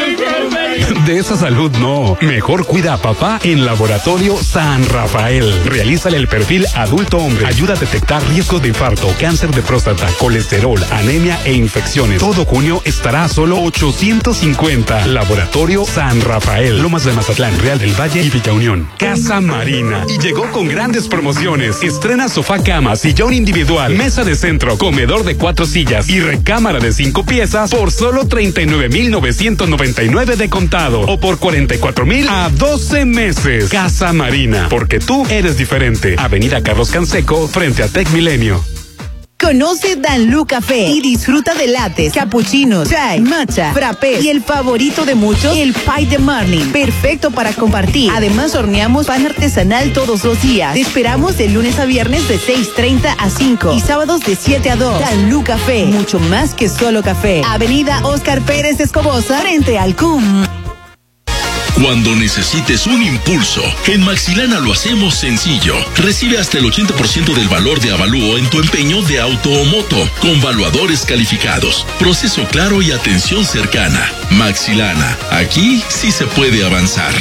De esa salud no. Mejor cuida a papá en Laboratorio San Rafael. Realízale el perfil adulto hombre. Ayuda a detectar riesgos de infarto, cáncer de próstata, colesterol, anemia e infecciones. Todo junio estará a solo ochocientos cincuenta. Laboratorio San Rafael. Lomas de Mazatlán, Real del Valle y Villa Unión. Casa Marina. Y llegó con grandes promociones. Estrena sofá cama, sillón individual, mesa de centro, comedor de cuatro sillas y recámara de cinco piezas por solo treinta y nueve mil novecientos noventa y nueve de contado. O por cuarenta y cuatro mil a doce meses. Casa Marina, porque tú eres diferente. Avenida Carlos Canseco, frente a Tec Milenio. Conoce Danlú Café y disfruta de lattes, cappuccinos, chai, matcha, frappé y el favorito de muchos, el pie de morning. Perfecto para compartir. Además, horneamos pan artesanal todos los días. Te esperamos de lunes a viernes de seis treinta a cinco y sábados de siete a dos. Danlú Café, mucho más que solo café. Avenida Óscar Pérez Escobosa, frente al C U M. Cuando necesites un impulso, en Maxilana lo hacemos sencillo. Recibe hasta el ochenta por ciento del valor de avalúo en tu empeño de auto o moto, con valuadores calificados, proceso claro y atención cercana. Maxilana, aquí sí se puede avanzar.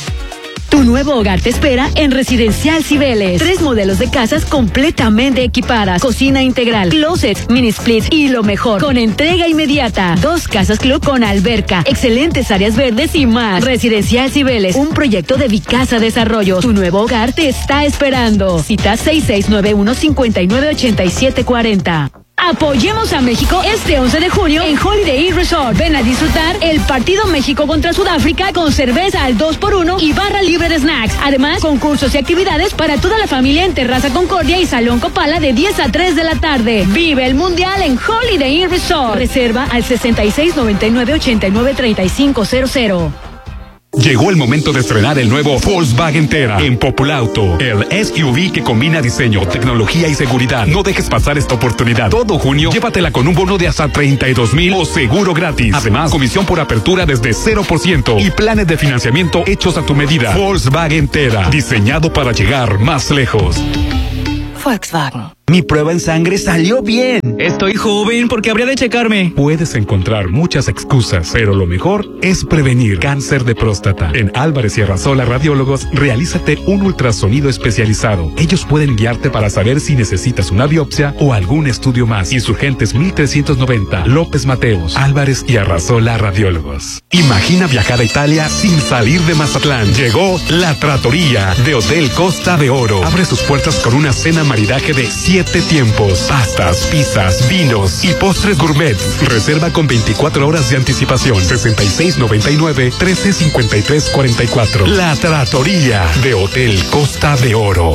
Tu nuevo hogar te espera en Residencial Cibeles. Tres modelos de casas completamente equipadas. Cocina integral, closet, mini split y lo mejor, con entrega inmediata. Dos casas club con alberca, excelentes áreas verdes y más. Residencial Cibeles, un proyecto de Vicasa Desarrollo. Tu nuevo hogar te está esperando. Cita seis seis nueve uno, cinco nueve ocho siete cuatro cero. Apoyemos a México este once de junio en Holiday Inn Resort. Ven a disfrutar el partido México contra Sudáfrica con cerveza al dos por uno y barra libre de snacks. Además, concursos y actividades para toda la familia en Terraza Concordia y Salón Copala de diez a tres de la tarde. Vive el Mundial en Holiday Inn Resort. Reserva al sesenta y seis noventa y nueve ochenta y nueve treinta y cinco cero cero. Llegó el momento de estrenar el nuevo Volkswagen Tera en Populauto, el S U V que combina diseño, tecnología y seguridad. No dejes pasar esta oportunidad. Todo junio, llévatela con un bono de hasta treinta y dos mil o seguro gratis. Además, comisión por apertura desde cero por ciento y planes de financiamiento hechos a tu medida. Volkswagen Tera, diseñado para llegar más lejos. Volkswagen. Mi prueba en sangre salió bien. Estoy joven porque habría de checarme. Puedes encontrar muchas excusas, pero lo mejor es prevenir cáncer de próstata. En Álvarez y Arrasola Radiólogos, realízate un ultrasonido especializado. Ellos pueden guiarte para saber si necesitas una biopsia o algún estudio más. Insurgentes mil trescientos noventa, López Mateos, Álvarez y Arrasola Radiólogos. Imagina viajar a Italia sin salir de Mazatlán. Llegó La Trattoria de Hotel Costa de Oro. Abre sus puertas con una cena maridaje de siete tiempos, pastas, pizzas, vinos y postres gourmet. Reserva con veinticuatro horas de anticipación. sesenta y seis noventa y nueve, trece cincuenta y tres cuarenta y cuatro. La Trattoria de Hotel Costa de Oro.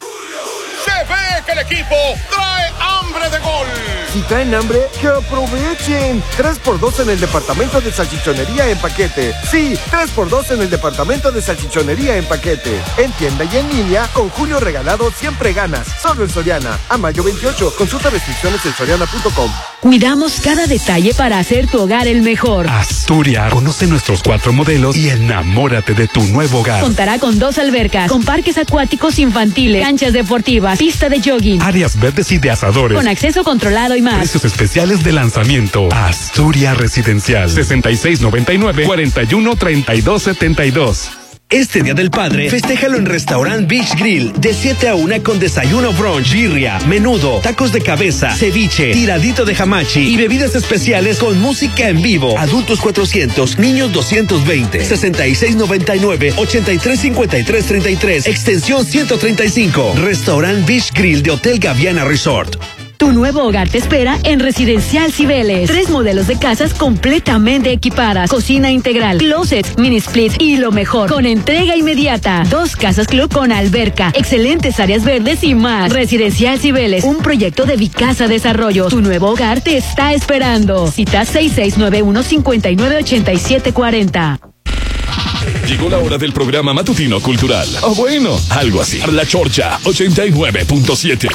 Se ve que el equipo trae hambre de gol. Si traen hambre, que aprovechen. tres por dos en el departamento de salchichonería en paquete. Sí, tres por dos en el departamento de salchichonería en paquete. En tienda y en línea, con Julio Regalado siempre ganas. Solo en Soriana. A mayo veintiocho. Consulta restricciones en soriana punto com. Cuidamos cada detalle para hacer tu hogar el mejor. Asturias, conoce nuestros cuatro modelos y enamórate de tu nuevo hogar. Contará con dos albercas, con parques acuáticos infantiles, canchas deportivas, pista de jogging, áreas verdes y de asadores, con acceso controlado y más. Precios especiales de lanzamiento. Asturias Residencial. sesenta y seis noventa y nueve, cuarenta y uno treinta y dos setenta y dos. Este Día del Padre, festéjalo en Restaurant Beach Grill, de siete a una con desayuno brunch, birria, menudo, tacos de cabeza, ceviche, tiradito de hamachi y bebidas especiales con música en vivo. Adultos cuatrocientos, niños doscientos veinte. sesenta y seis noventa y nueve, ochenta y tres cincuenta y tres treinta y tres, extensión ciento treinta y cinco. Restaurant Beach Grill de Hotel Gaviana Resort. Tu nuevo hogar te espera en Residencial Cibeles. Tres modelos de casas completamente equipadas. Cocina integral, closet, mini split y lo mejor, con entrega inmediata. Dos casas club con alberca, excelentes áreas verdes y más. Residencial Cibeles, un proyecto de Vicasa Desarrollo. Tu nuevo hogar te está esperando. Cita seis seis nueve uno, cinco nueve ocho siete cuatro cero. Llegó la hora del programa matutino cultural. O bueno, algo así. La Chorcha ochenta y nueve punto siete.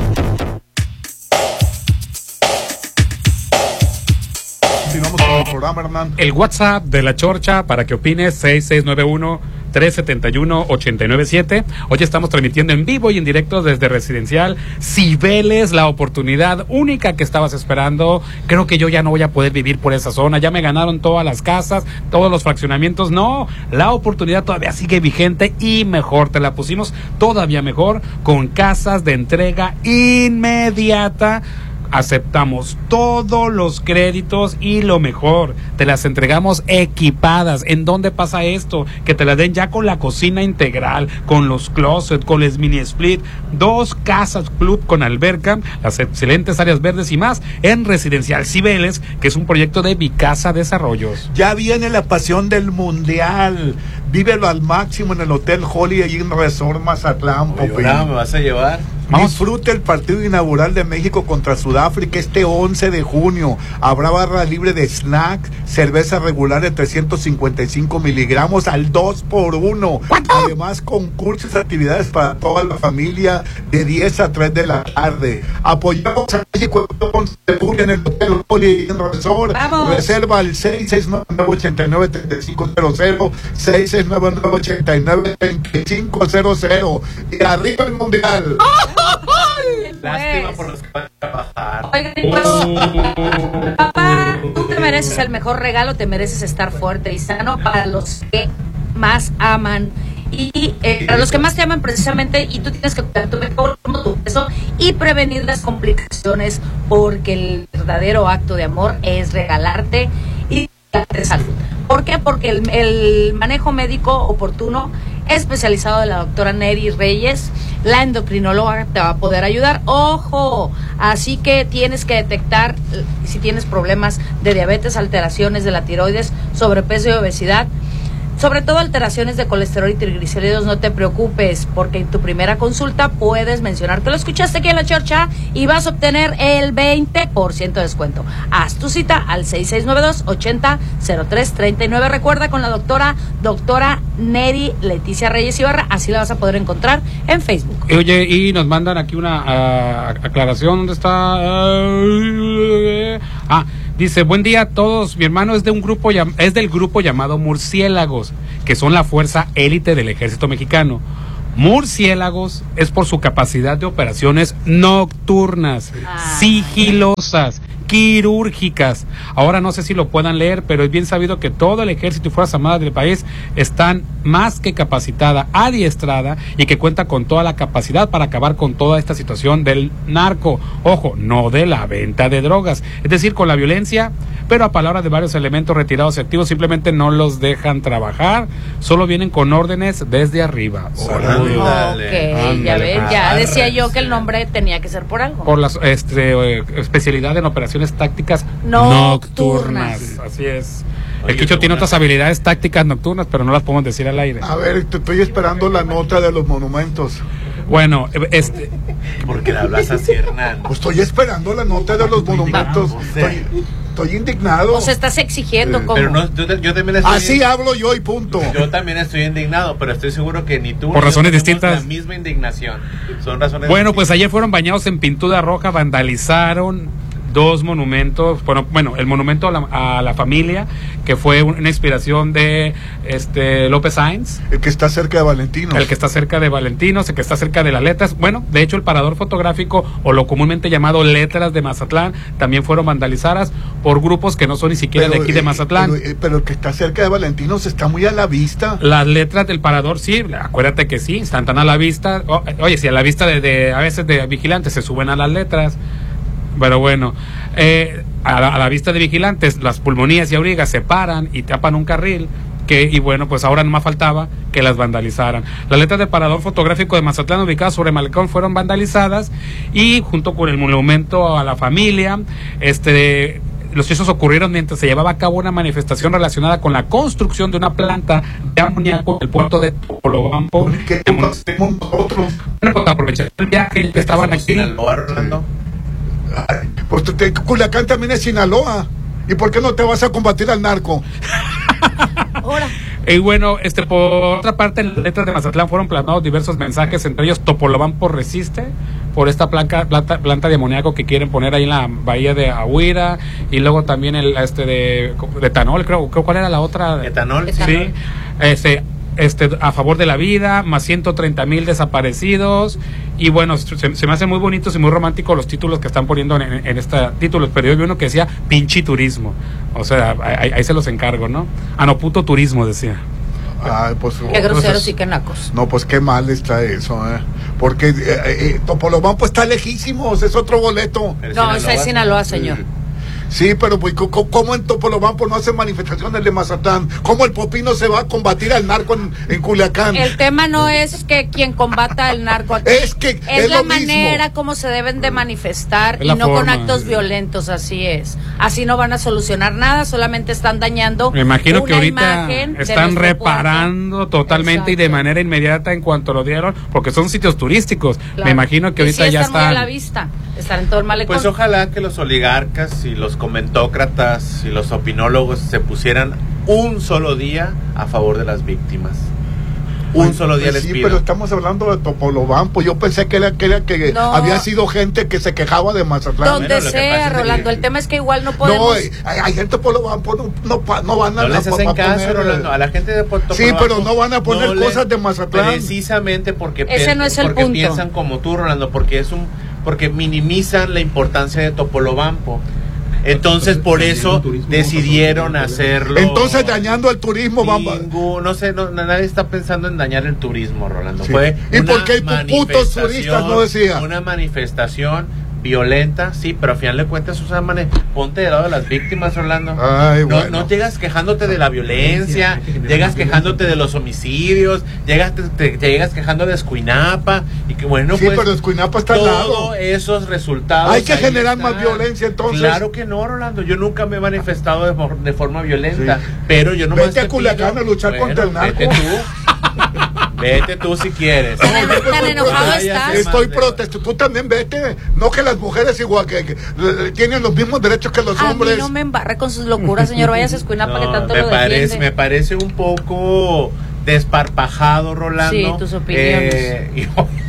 El programa, Hernán. El WhatsApp de La Chorcha para que opines, seis seis nueve uno, tres siete uno, ocho nueve siete. Hoy estamos transmitiendo en vivo y en directo desde Residencial Cibeles, la oportunidad única que estabas esperando. Creo que yo ya no voy a poder vivir por esa zona, ya me ganaron todas las casas, todos los fraccionamientos. No, la oportunidad todavía sigue vigente y mejor, te la pusimos todavía mejor con casas de entrega inmediata. Aceptamos todos los créditos y lo mejor, te las entregamos equipadas. ¿En dónde pasa esto? Que te la den ya con la cocina integral, con los closets, con les mini split, dos casas club con alberca, las excelentes áreas verdes y más en Residencial Cibeles, que es un proyecto de Vicasa Desarrollos. Ya viene la pasión del Mundial. Vívelo al máximo en el Hotel Holiday Inn Resort Mazatlán. Oye, ¿me vas a llevar? Vamos. Disfrute el partido inaugural de México contra Sudáfrica este once de junio. Habrá barra libre de snacks, cerveza regular de trescientos cincuenta y cinco miligramos al dos por uno. Además, concursos y actividades para toda la familia de diez a tres de la tarde. Apoyamos a México en el Hotel Holiday Inn Resort. Reserva al seis seis nueve, ocho nueve, tres cinco cero cero, seis seis seis nueve nueve, ocho nueve, dos cinco cero cero. Y arriba el mundial. Lástima por los que van a trabajar. Oigan, pues, papá, tú te mereces el mejor regalo, te mereces estar fuerte y sano para los que más aman. Y eh, para los que más te aman precisamente, y tú tienes que cuidar tu mejor tu peso y prevenir las complicaciones, porque el verdadero acto de amor es regalarte y darte salud. ¿Por qué? Porque el, el manejo médico oportuno especializado de la doctora Neri Reyes, la endocrinóloga, te va a poder ayudar. ¡Ojo! Así que tienes que detectar si tienes problemas de diabetes, alteraciones de la tiroides, sobrepeso y obesidad. Sobre todo alteraciones de colesterol y triglicéridos, no te preocupes, porque en tu primera consulta puedes mencionar que lo escuchaste aquí en La Chorcha y vas a obtener el veinte por ciento de descuento. Haz tu cita al seis seis nueve dos, ocho cero, cero tres tres nueve. Recuerda, con la doctora, doctora Neri Leticia Reyes Ibarra, así la vas a poder encontrar en Facebook. Oye, y nos mandan aquí una uh, aclaración, ¿dónde está? Uh, ah, dice, buen día a todos, mi hermano es de un grupo, es del grupo llamado Murciélagos, que son la fuerza élite del ejército mexicano. Murciélagos es por su capacidad de operaciones nocturnas, ah. sigilosas, quirúrgicas. Ahora no sé si lo puedan leer, pero es bien sabido que todo el ejército y fuerzas armadas del país están más que capacitada, adiestrada, y que cuenta con toda la capacidad para acabar con toda esta situación del narco. Ojo, no de la venta de drogas, es decir, con la violencia, pero a palabra de varios elementos retirados y activos, simplemente no los dejan trabajar, solo vienen con órdenes desde arriba. Órale. Ok, ya ven, ya decía yo que el nombre tenía que ser por algo. Por la este, especialidad en operaciones tácticas nocturnas. nocturnas. Así es. Oye, el Quicho tiene otras habilidades tácticas nocturnas, pero no las podemos decir al aire. A ver, te estoy esperando la nota de los monumentos. Bueno, este... ¿Por qué le hablas así, Hernán? Pues estoy esperando la nota de los monumentos. Estoy, estoy indignado. O sea, estás exigiendo, ¿cómo? Pero no, yo, yo también estoy... Así hablo yo y punto. Yo también estoy indignado, pero estoy seguro que ni tú... Por razones distintas. La misma indignación. Son razones Bueno, distintas. Pues ayer fueron bañados en pintura roja, vandalizaron dos monumentos. Bueno, bueno, el monumento a la, a la familia, que fue una inspiración de este López Sainz. El que está cerca de Valentino. El que está cerca de Valentino, el que está cerca de las letras. Bueno, de hecho el parador fotográfico, o lo comúnmente llamado Letras de Mazatlán, también fueron vandalizadas por grupos que no son ni siquiera pero, de aquí de Mazatlán. Pero, pero el que está cerca de Valentino se está muy a la vista. Las letras del parador, sí, acuérdate que sí, están tan a la vista. O, oye, si a la vista de, de a veces de vigilantes se suben a las letras. Pero bueno, eh, a, la, a la vista de vigilantes, las pulmonías y aurigas se paran y tapan un carril, que, y bueno, pues ahora no más faltaba que las vandalizaran. Las letras del parador fotográfico de Mazatlán, ubicadas sobre Malecón, fueron vandalizadas, y junto con el monumento a la familia, este... los hechos ocurrieron mientras se llevaba a cabo una manifestación relacionada con la construcción de una planta de amoníaco en el puerto de Topolobampo. ¿Qué hacemos nosotros? Bueno, pues aprovechar el viaje que estaban aquí. Pues te, Culiacán también es Sinaloa. ¿Y por qué no te vas a combatir al narco? Ahora. Y bueno, este por otra parte, en las letras de Mazatlán fueron plasmados diversos mensajes, entre ellos Topolobampo resiste, por esta planta, planta, planta de amoníaco que quieren poner ahí en la bahía de Ahuira, y luego también el este de, de etanol, creo, creo, ¿cuál era la otra? Etanol, sí. etanol. Este, este, a favor de la vida, más ciento treinta mil desaparecidos, y bueno, se, se me hacen muy bonitos y muy románticos los títulos que están poniendo en, en, en este título, pero yo vi uno que decía pinchi turismo, o sea, ahí, ahí se los encargo, ¿no? Ah, no, puto turismo, decía. Ay, pues, qué groseros y qué nacos. No, pues qué mal está eso, ¿eh? Porque eh, eh, Topolobampo está lejísimos, es otro boleto. No, esa es Sinaloa, señor. Sí, pero pues, ¿cómo en Topolobampo no hacen manifestaciones de Mazatlán? ¿Cómo el Popino se va a combatir al narco en, en Culiacán? El tema no es que quien combata al narco aquí, es que es, es la lo manera mismo. como se deben de manifestar, es y no forma, con actos sí. violentos, así es. Así no van a solucionar nada, solamente están dañando. Me imagino una que ahorita imagen están reparando puerto. Totalmente. Exacto. Y de manera inmediata en cuanto lo dieron, porque son sitios turísticos. Claro. Me imagino que ahorita y sí ya están están muy a la vista, están en todo el malecón. Pues ojalá que los oligarcas y los comentócratas y los opinólogos se pusieran un solo día a favor de las víctimas. un pues, solo día pues les sí, pido. Pero estamos hablando de Topolobampo. Yo pensé que era, que, era, que no. había sido gente que se quejaba de Mazatlán. Donde bueno, sea, Rolando. Que... El tema es que igual no podemos. No, hay, hay gente de Topolobampo, no, no, no van a. No les hacen caso, poner... Rolando. A la gente de Topolobampo. Sí, pero no van a poner no cosas les... de Mazatlán. Precisamente porque, Ese no es el porque punto. piensan como tú, Rolando, porque es un porque minimizan la importancia de Topolobampo. Entonces, por eso decidieron hacerlo. Entonces, dañando el turismo, vamos. No sé, no, nadie está pensando en dañar el turismo, Rolando. Sí. Fue ¿Y por qué putos turistas no decía? Una manifestación violenta, sí, pero al final de cuentas, Susana, ponte del lado de las víctimas, Rolando. Ay, no, bueno. no llegas quejándote de la violencia, llegas quejándote de los homicidios, llegas, te, te, te llegas quejando de Escuinapa, y que bueno, sí, pues. pero Escuinapa está al lado. Todos esos resultados. Hay que generar están. más violencia, entonces. Claro que no, Rolando. Yo nunca me he manifestado de, de forma violenta, sí. pero yo no Vete a Culiacán a luchar bueno, contra el narco. Vete tú. Vete tú si quieres. Tan, tan enojado estás. Estoy protestando. Tú también vete. No que las mujeres igual que, que, que tienen los mismos derechos que los a hombres. Mí no me embarre con sus locuras, señor. Vaya a Escuinapa, no, que tanto me lo parece, defiende. Me parece un poco desparpajado, Rolando. Sí, tus opiniones. Eh, y,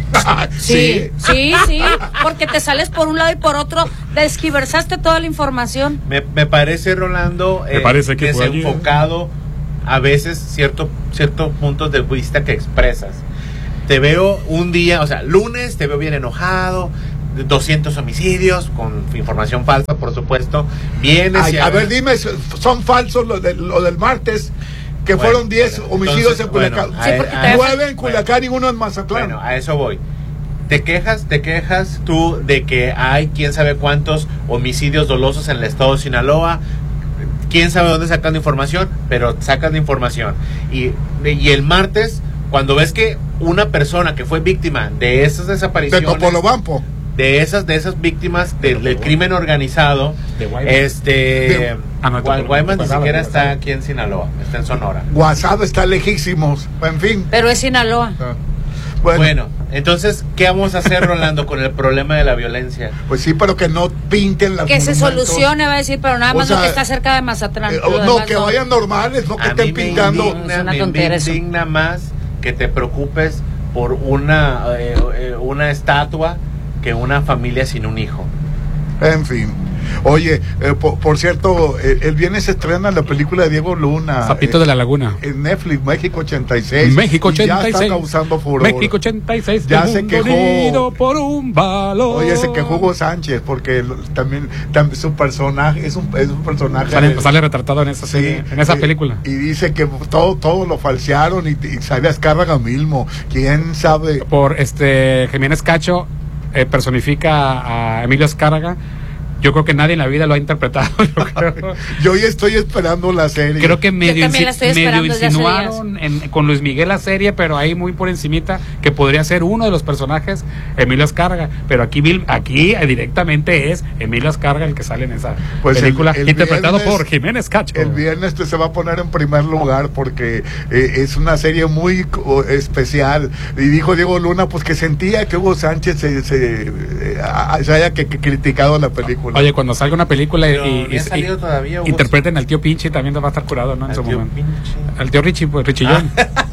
sí, sí, sí, porque te sales por un lado y por otro, desquiversaste toda la información. Me, me parece, Rolando, me eh, parece que desenfocado a veces cierto, ciertos puntos de vista que expresas. Te veo un día, o sea, lunes te veo bien enojado, doscientos homicidios, con información falsa, por supuesto. Vienes Ay, y a, a ver, dime, son falsos lo, de, lo del martes, que bueno, fueron diez bueno, homicidios entonces, en Culiacán. Bueno, sí, nueve en Culiacán bueno, y uno en Mazatlán. Bueno, a eso voy. Te quejas, te quejas tú de que hay quién sabe cuántos homicidios dolosos en el estado de Sinaloa. Quién sabe dónde sacan la información, pero sacan la información. Y, y el martes, cuando ves que una persona que fue víctima de esas desapariciones, de Topolobampo, de esas de esas víctimas de, del crimen organizado, de este de, ah, no, Guaymas ni siquiera está aquí en Sinaloa, está en Sonora. Guasave está lejísimos, en fin. Pero es Sinaloa. Ah. Bueno. bueno, entonces, ¿qué vamos a hacer, Rolando, con el problema de la violencia? Pues sí, pero que no pinten las que se solucione, va a decir, pero nada más lo que está cerca de Mazatlán. Eh, no, que no. vayan normales, no que a estén pintando. Indigna, es una tontería. Me indigna más que te preocupes por una, eh, eh, una estatua que una familia sin un hijo. En fin. Oye, eh, por, por cierto, eh, el viernes se estrena la película de Diego Luna. Zapito eh, de la Laguna. En Netflix, México ochenta y seis. México ochenta y seis. Ya está causando furor. México ochenta y seis. Ya se quejó. Por un balón. Oye, se quejó Hugo Sánchez porque también, también su personaje es un, es un personaje. Sale, de, sale retratado en esa, sí, serie, en esa eh, película. Y dice que todo, todo lo falsearon y, y sale Azcárraga mismo. ¿Quién sabe? Por este Jiménez Cacho eh, personifica a Emilio Azcárraga. Yo creo que nadie en la vida lo ha interpretado. Yo, creo. Yo ya estoy esperando la serie. Creo que medio, insi medio insinuaron en, con Luis Miguel la serie, pero ahí muy por encimita que podría ser uno de los personajes, Emilio Azcárraga. Pero aquí, aquí directamente es Emilio Azcárraga el que sale en esa pues película, el, el interpretado viernes, por Jiménez Cacho. El viernes se va a poner en primer lugar porque eh, es una serie muy oh, especial. Y dijo Diego Luna pues que sentía que Hugo Sánchez se, se, eh, se haya que, que criticado la película. Oye, cuando salga una película Pero y, y, y todavía, interpreten al tío Pinche, también va a estar curado, ¿no? En su momento. Pinche. Al tío Richie, pues Richillón.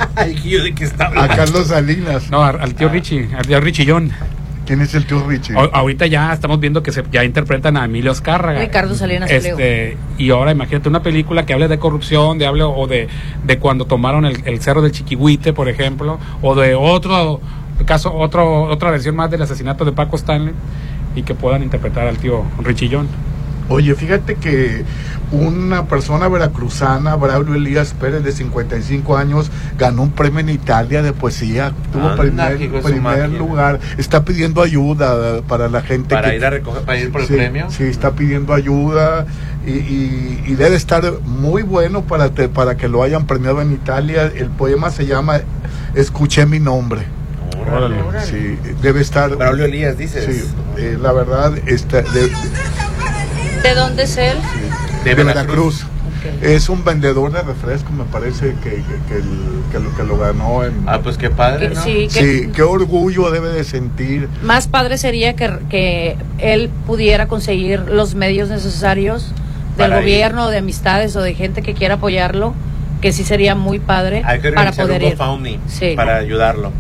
¿De qué está a Carlos Salinas. No, al tío ah. Richie, al tío Richillón. ¿Quién es el tío Richie? O, ahorita ya estamos viendo que se, ya interpretan a Emilio Azcárraga. Ricardo Salinas. Este, y ahora imagínate una película que hable de corrupción, de hable o de, de cuando tomaron el, el cerro del Chiquihuite, por ejemplo, o de otro caso, otro otra versión más del asesinato de Paco Stanley, y que puedan interpretar al tío Richillón. Oye, fíjate que una persona veracruzana, Braulio Elías Pérez, de cincuenta y cinco años, ganó un premio en Italia de poesía, tuvo ah, primer, primer lugar, está pidiendo ayuda para la gente. ¿Para que, ir a recoger, para ir por el sí, premio? Sí, está pidiendo ayuda y, y, y debe estar muy bueno para, te, para que lo hayan premiado en Italia. El poema se llama Escuché mi nombre. Órale. Sí, debe estar. Braulio Elías, dices. Sí, eh, la verdad, está. De, de, ¿De dónde es él? De, de Veracruz. Okay. Es un vendedor de refresco, me parece que, que, que, el, que, lo, que lo ganó. En, ah, pues qué padre, ¿no? Sí, que, sí, qué orgullo debe de sentir. Más padre sería que, que él pudiera conseguir los medios necesarios del Para gobierno, ir. o de amistades, o de gente que quiera apoyarlo, que sí sería muy padre Hay que para poder un ir. GoFundMe Sí. para ayudarlo.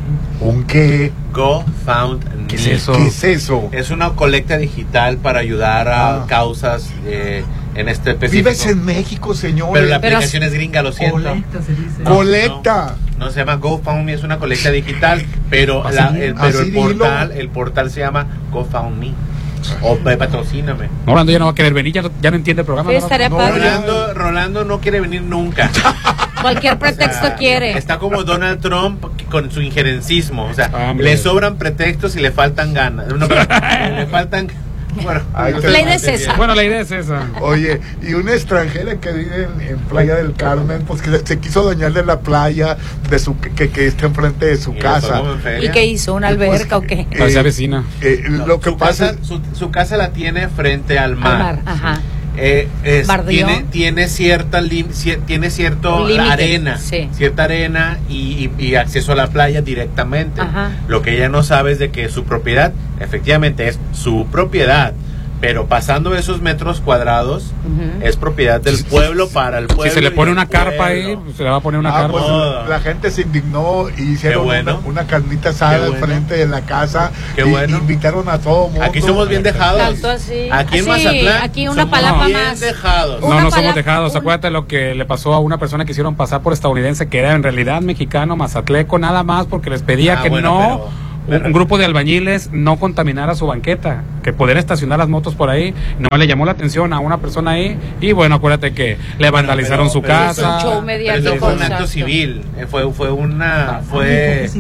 ¿Un qué? GoFundMe. ¿Qué es eso? ¿Qué es eso? Es una colecta digital para ayudar a Ah. causas eh, en este específico. Vives en México, señor. Pero la aplicación es gringa, lo siento. Colecta se dice. Colecta. No, no se llama GoFundMe, es una colecta digital, pero, Así la, dilo, el, pero así el portal, dilo. el portal se llama GoFundMe. O pe- patrocíname. No, Rolando ya no va a querer venir, ya no, ya no entiende el programa. Sí, ¿no? estaría No, padre. Rolando, Rolando no quiere venir nunca. Cualquier pretexto O sea, quiere. Está como Donald Trump con su injerencismo. O sea, Ah, hombre. le sobran pretextos y le faltan ganas. No, pero, le faltan. Bueno, Ay, no te- sé La idea más es esa. Bueno, la idea es esa. Oye, y una extranjera que vive en, en Playa del Carmen, pues que se quiso dañar de la playa de su que, que está enfrente de su Y casa. le pagó en feria. ¿Y qué hizo? ¿Una alberca o qué? Parecía vecina. Eh, No, lo que su pasa casa, su, su casa la tiene frente al mar. Al mar, ajá. Eh, es- Bardío. tiene tiene cierta lim- cier- tiene cierto Límite, arena, sí. cierta arena y, y- y acceso a la playa directamente. Ajá. Lo que ella no sabe es de que su propiedad efectivamente es su propiedad, pero pasando esos metros cuadrados Ujú. es propiedad del pueblo para el pueblo. Si se le y pone del una carpa ahí, pueblo. pues se le va a poner una Ah, carpa. pues, Todo. la gente se indignó y hicieron Qué bueno. una, una carnita asada Qué al bueno. frente de la casa. Qué y bueno. invitaron a todo mundo. Aquí somos bien dejados. Tanto así. Aquí en Así, Mazatlán aquí una somos palapa bien más. dejados. No, Una no somos palabra- dejados. un- Acuérdate lo que le pasó a una persona que hicieron pasar por estadounidense, que era en realidad mexicano, mazatleco, nada más, porque les pedía Ah, que bueno, no, pero- un, un grupo de albañiles no contaminara su banqueta, que poder estacionar las motos por ahí. No le llamó la atención a una persona ahí, y bueno, acuérdate que le vandalizaron pero- su pero casa. Es un show Pero mediático. eso fue un acto exacto. civil, eh, fue, fue una, fue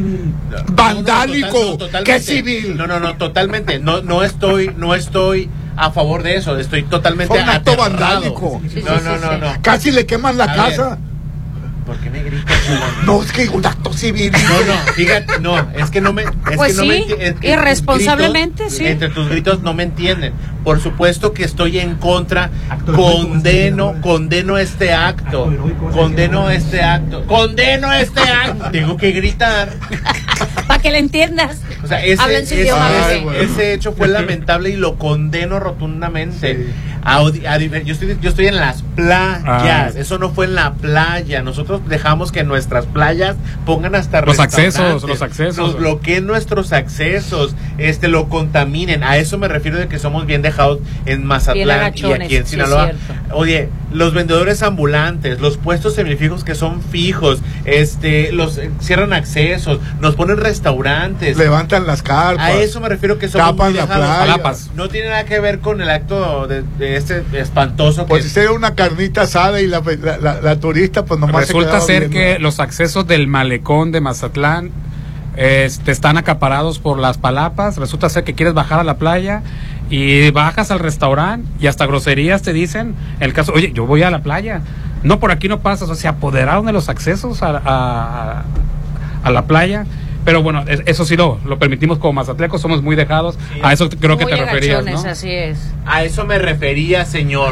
Vandálico, No, no, total- no, ¿qué totalmente. civil? No, no, no, totalmente. No, no estoy, no estoy a favor de eso. Estoy totalmente Fue un acto aterrado. vandálico. Sí, sí, No, sí, no, sí, no, sí. no. Casi le queman la A casa. ver. ¿Por qué me gritas? No, es que un acto civil. No, no, fíjate, no, es que no me. Es Pues que no me sí, enti- es que irresponsablemente, tus gritos, sí. Entre tus gritos no me entienden. Por supuesto que estoy en contra. Condeno, condeno este acto. Condeno este acto. Condeno este acto. Tengo que gritar. Para que le entiendas. O sea, ese, Habla en su ese- idioma, ese- bebé. bueno. ese hecho fue lamentable y lo condeno rotundamente. Sí. A odi- a difer- yo, estoy, yo estoy en las playas. Ah. Eso no fue en la playa. Nosotros dejamos que nuestras playas pongan hasta Los accesos, restaurantes, los accesos. Nos bloqueen nuestros accesos, este, lo contaminen. A eso me refiero de que somos bien dejados en Mazatlán y agachones, aquí en sí, Sinaloa. es cierto. Oye, los vendedores ambulantes, los puestos semifijos que son fijos, este, los eh, cierran accesos, nos ponen restaurantes. Levantan las carpas. A eso me refiero que somos Tapan muy la dejados. playa. Palapas. No tiene nada que ver con el acto de, de este espantoso que Pues si era una carnita asada y la, la, la- la turista pues nomás se Resulta quedaba ser viendo. que los accesos del malecón de Mazatlán este, están acaparados por las palapas. Resulta ser que quieres bajar a la playa y bajas al restaurante y hasta groserías te dicen. El caso, oye, yo voy a la playa. No, por aquí no pasas. O sea, se apoderaron de los accesos a, a, a la playa. Pero bueno, es- eso sí lo, lo permitimos como mazatlecos, somos muy dejados. A eso creo que Muy te referías, agachones, ¿no? así es. a eso me refería, señor.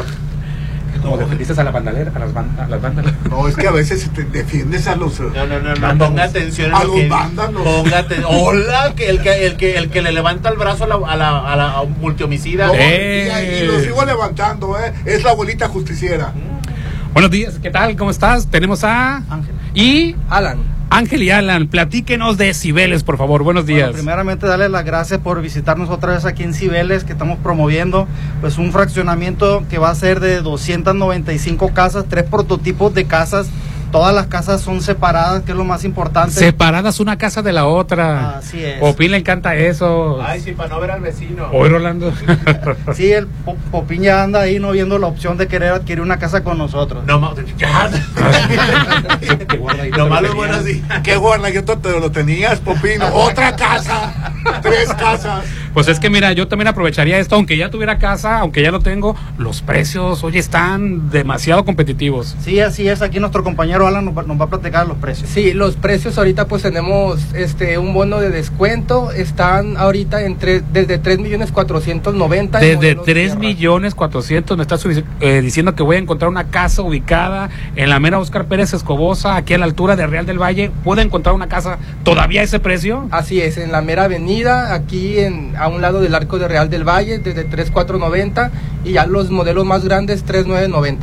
Como defendiste a la bandalera, a las, ban- a las bandas. No, es que a veces te defiendes a los... No, no, no, no, ponga atención A en lo los que vándalos. ponga aten- Hola, que el que el que el que le levanta el brazo a la a la, a la multihomicida. No, Eh. y, y lo sigo levantando, ¿eh? Es la abuelita justiciera. Buenos días, ¿qué tal? ¿Cómo estás? Tenemos a Ángel. y Alan. Ángel y Alan, platíquenos de Cibeles, por favor. Buenos días. Bueno, primeramente darle las gracias por visitarnos otra vez aquí en Cibeles, que estamos promoviendo pues un fraccionamiento que va a ser de doscientas noventa y cinco casas, tres prototipos de casas. Todas las casas son separadas, que es lo más importante. Separadas una casa de la otra. Así es. Popín le encanta eso. Ay, sí, para no ver al vecino. Hoy Rolando. Sí, el Po- Popín ya anda ahí no viendo la opción de querer adquirir una casa con nosotros. No, ma- ya. Lo malo es buenos días. Qué guarda, yo te, te lo tenías, Popino. Otra casa. Tres casas. Pues es que mira, yo también aprovecharía esto, aunque ya tuviera casa, aunque ya lo tengo, los precios, oye, están demasiado competitivos. Sí, así es. Aquí nuestro compañero Alan nos va, nos va a platicar los precios. Sí, los precios ahorita pues tenemos este un bono de descuento, están ahorita entre desde tres millones cuatrocientos noventa. Desde tres millones cuatrocientos me estás eh, diciendo que voy a encontrar una casa ubicada en la mera Óscar Pérez Escobosa, aquí a la altura de Real del Valle. ¿Puedo encontrar una casa todavía a ese precio? Así es, en la mera avenida, aquí en, a un lado del Arco de Real del Valle, desde tres cuatro noventa, y ya los modelos más grandes tres nueve noventa.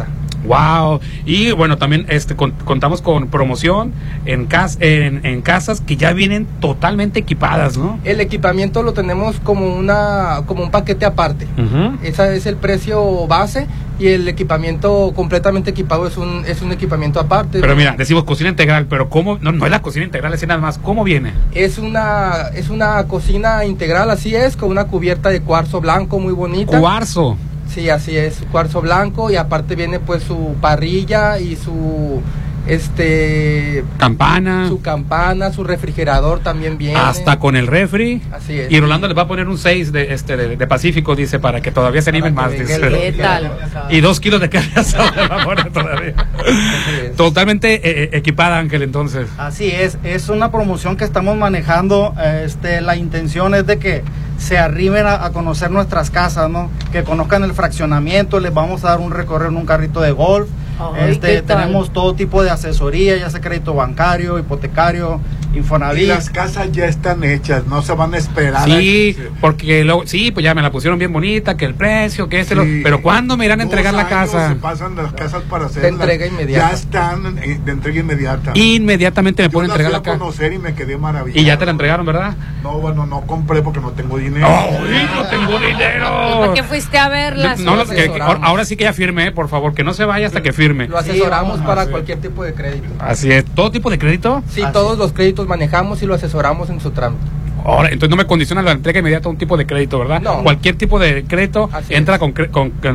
Wow. Y bueno, también este con, contamos con promoción en, cas, en, en casas que ya vienen totalmente equipadas, ¿no? El equipamiento lo tenemos como una como un paquete aparte. Uh-huh. Ese es el precio base y el equipamiento completamente equipado es un es un equipamiento aparte. Pero mira, decimos cocina integral, pero ¿cómo? No, no es la cocina integral, es nada más. ¿Cómo viene? Es una es una cocina integral, así es, con una cubierta de cuarzo blanco muy bonita. ¿Cuarzo? Sí, así es, cuarzo blanco, y aparte viene pues su parrilla y su este campana, su campana, su refrigerador también viene. Hasta con el refri. Así es. Y Rolando les va a poner un seis de este de, de Pacífico, dice, para que todavía se animen más. Dice. ¿Qué tal? Y dos kilos de carne asada le va a poner todavía. Totalmente eh, equipada, Ángel, entonces. Así es, es una promoción que estamos manejando. Este, la intención es de que se arriben a, a conocer nuestras casas, ¿no? Que conozcan el fraccionamiento. Les vamos a dar un recorrido en un carrito de golf. Ay, este, tenemos todo tipo de asesoría, ya sea crédito bancario, hipotecario, Infonavit. Y las casas ya están hechas, no se van a esperar. Sí, a... porque luego, sí, pues ya me la pusieron bien bonita, que el precio, que este, sí. lo, pero ¿cuándo me irán a entregar la casa? Se pasan las casas para hacer de entrega inmediata. Ya están de entrega inmediata. Inmediatamente me pueden entregar la casa. Yo la fui a conocer y me quedé maravillado. Y ya te la entregaron, ¿verdad? No, bueno, no compré porque no tengo dinero. ¡Ay, no tengo dinero! ¿Por qué fuiste a verlas? No, no, que, que, ahora sí que ya firme, por favor, que no se vaya hasta que firme. Lo asesoramos sí, para cualquier tipo de crédito. Así es, ¿todo tipo de crédito? Sí, Así. Todos los créditos manejamos y lo asesoramos en su trámite. Ahora, entonces no me condiciona la entrega inmediata a un tipo de crédito, ¿verdad? No. Cualquier tipo de crédito Así entra con, con, con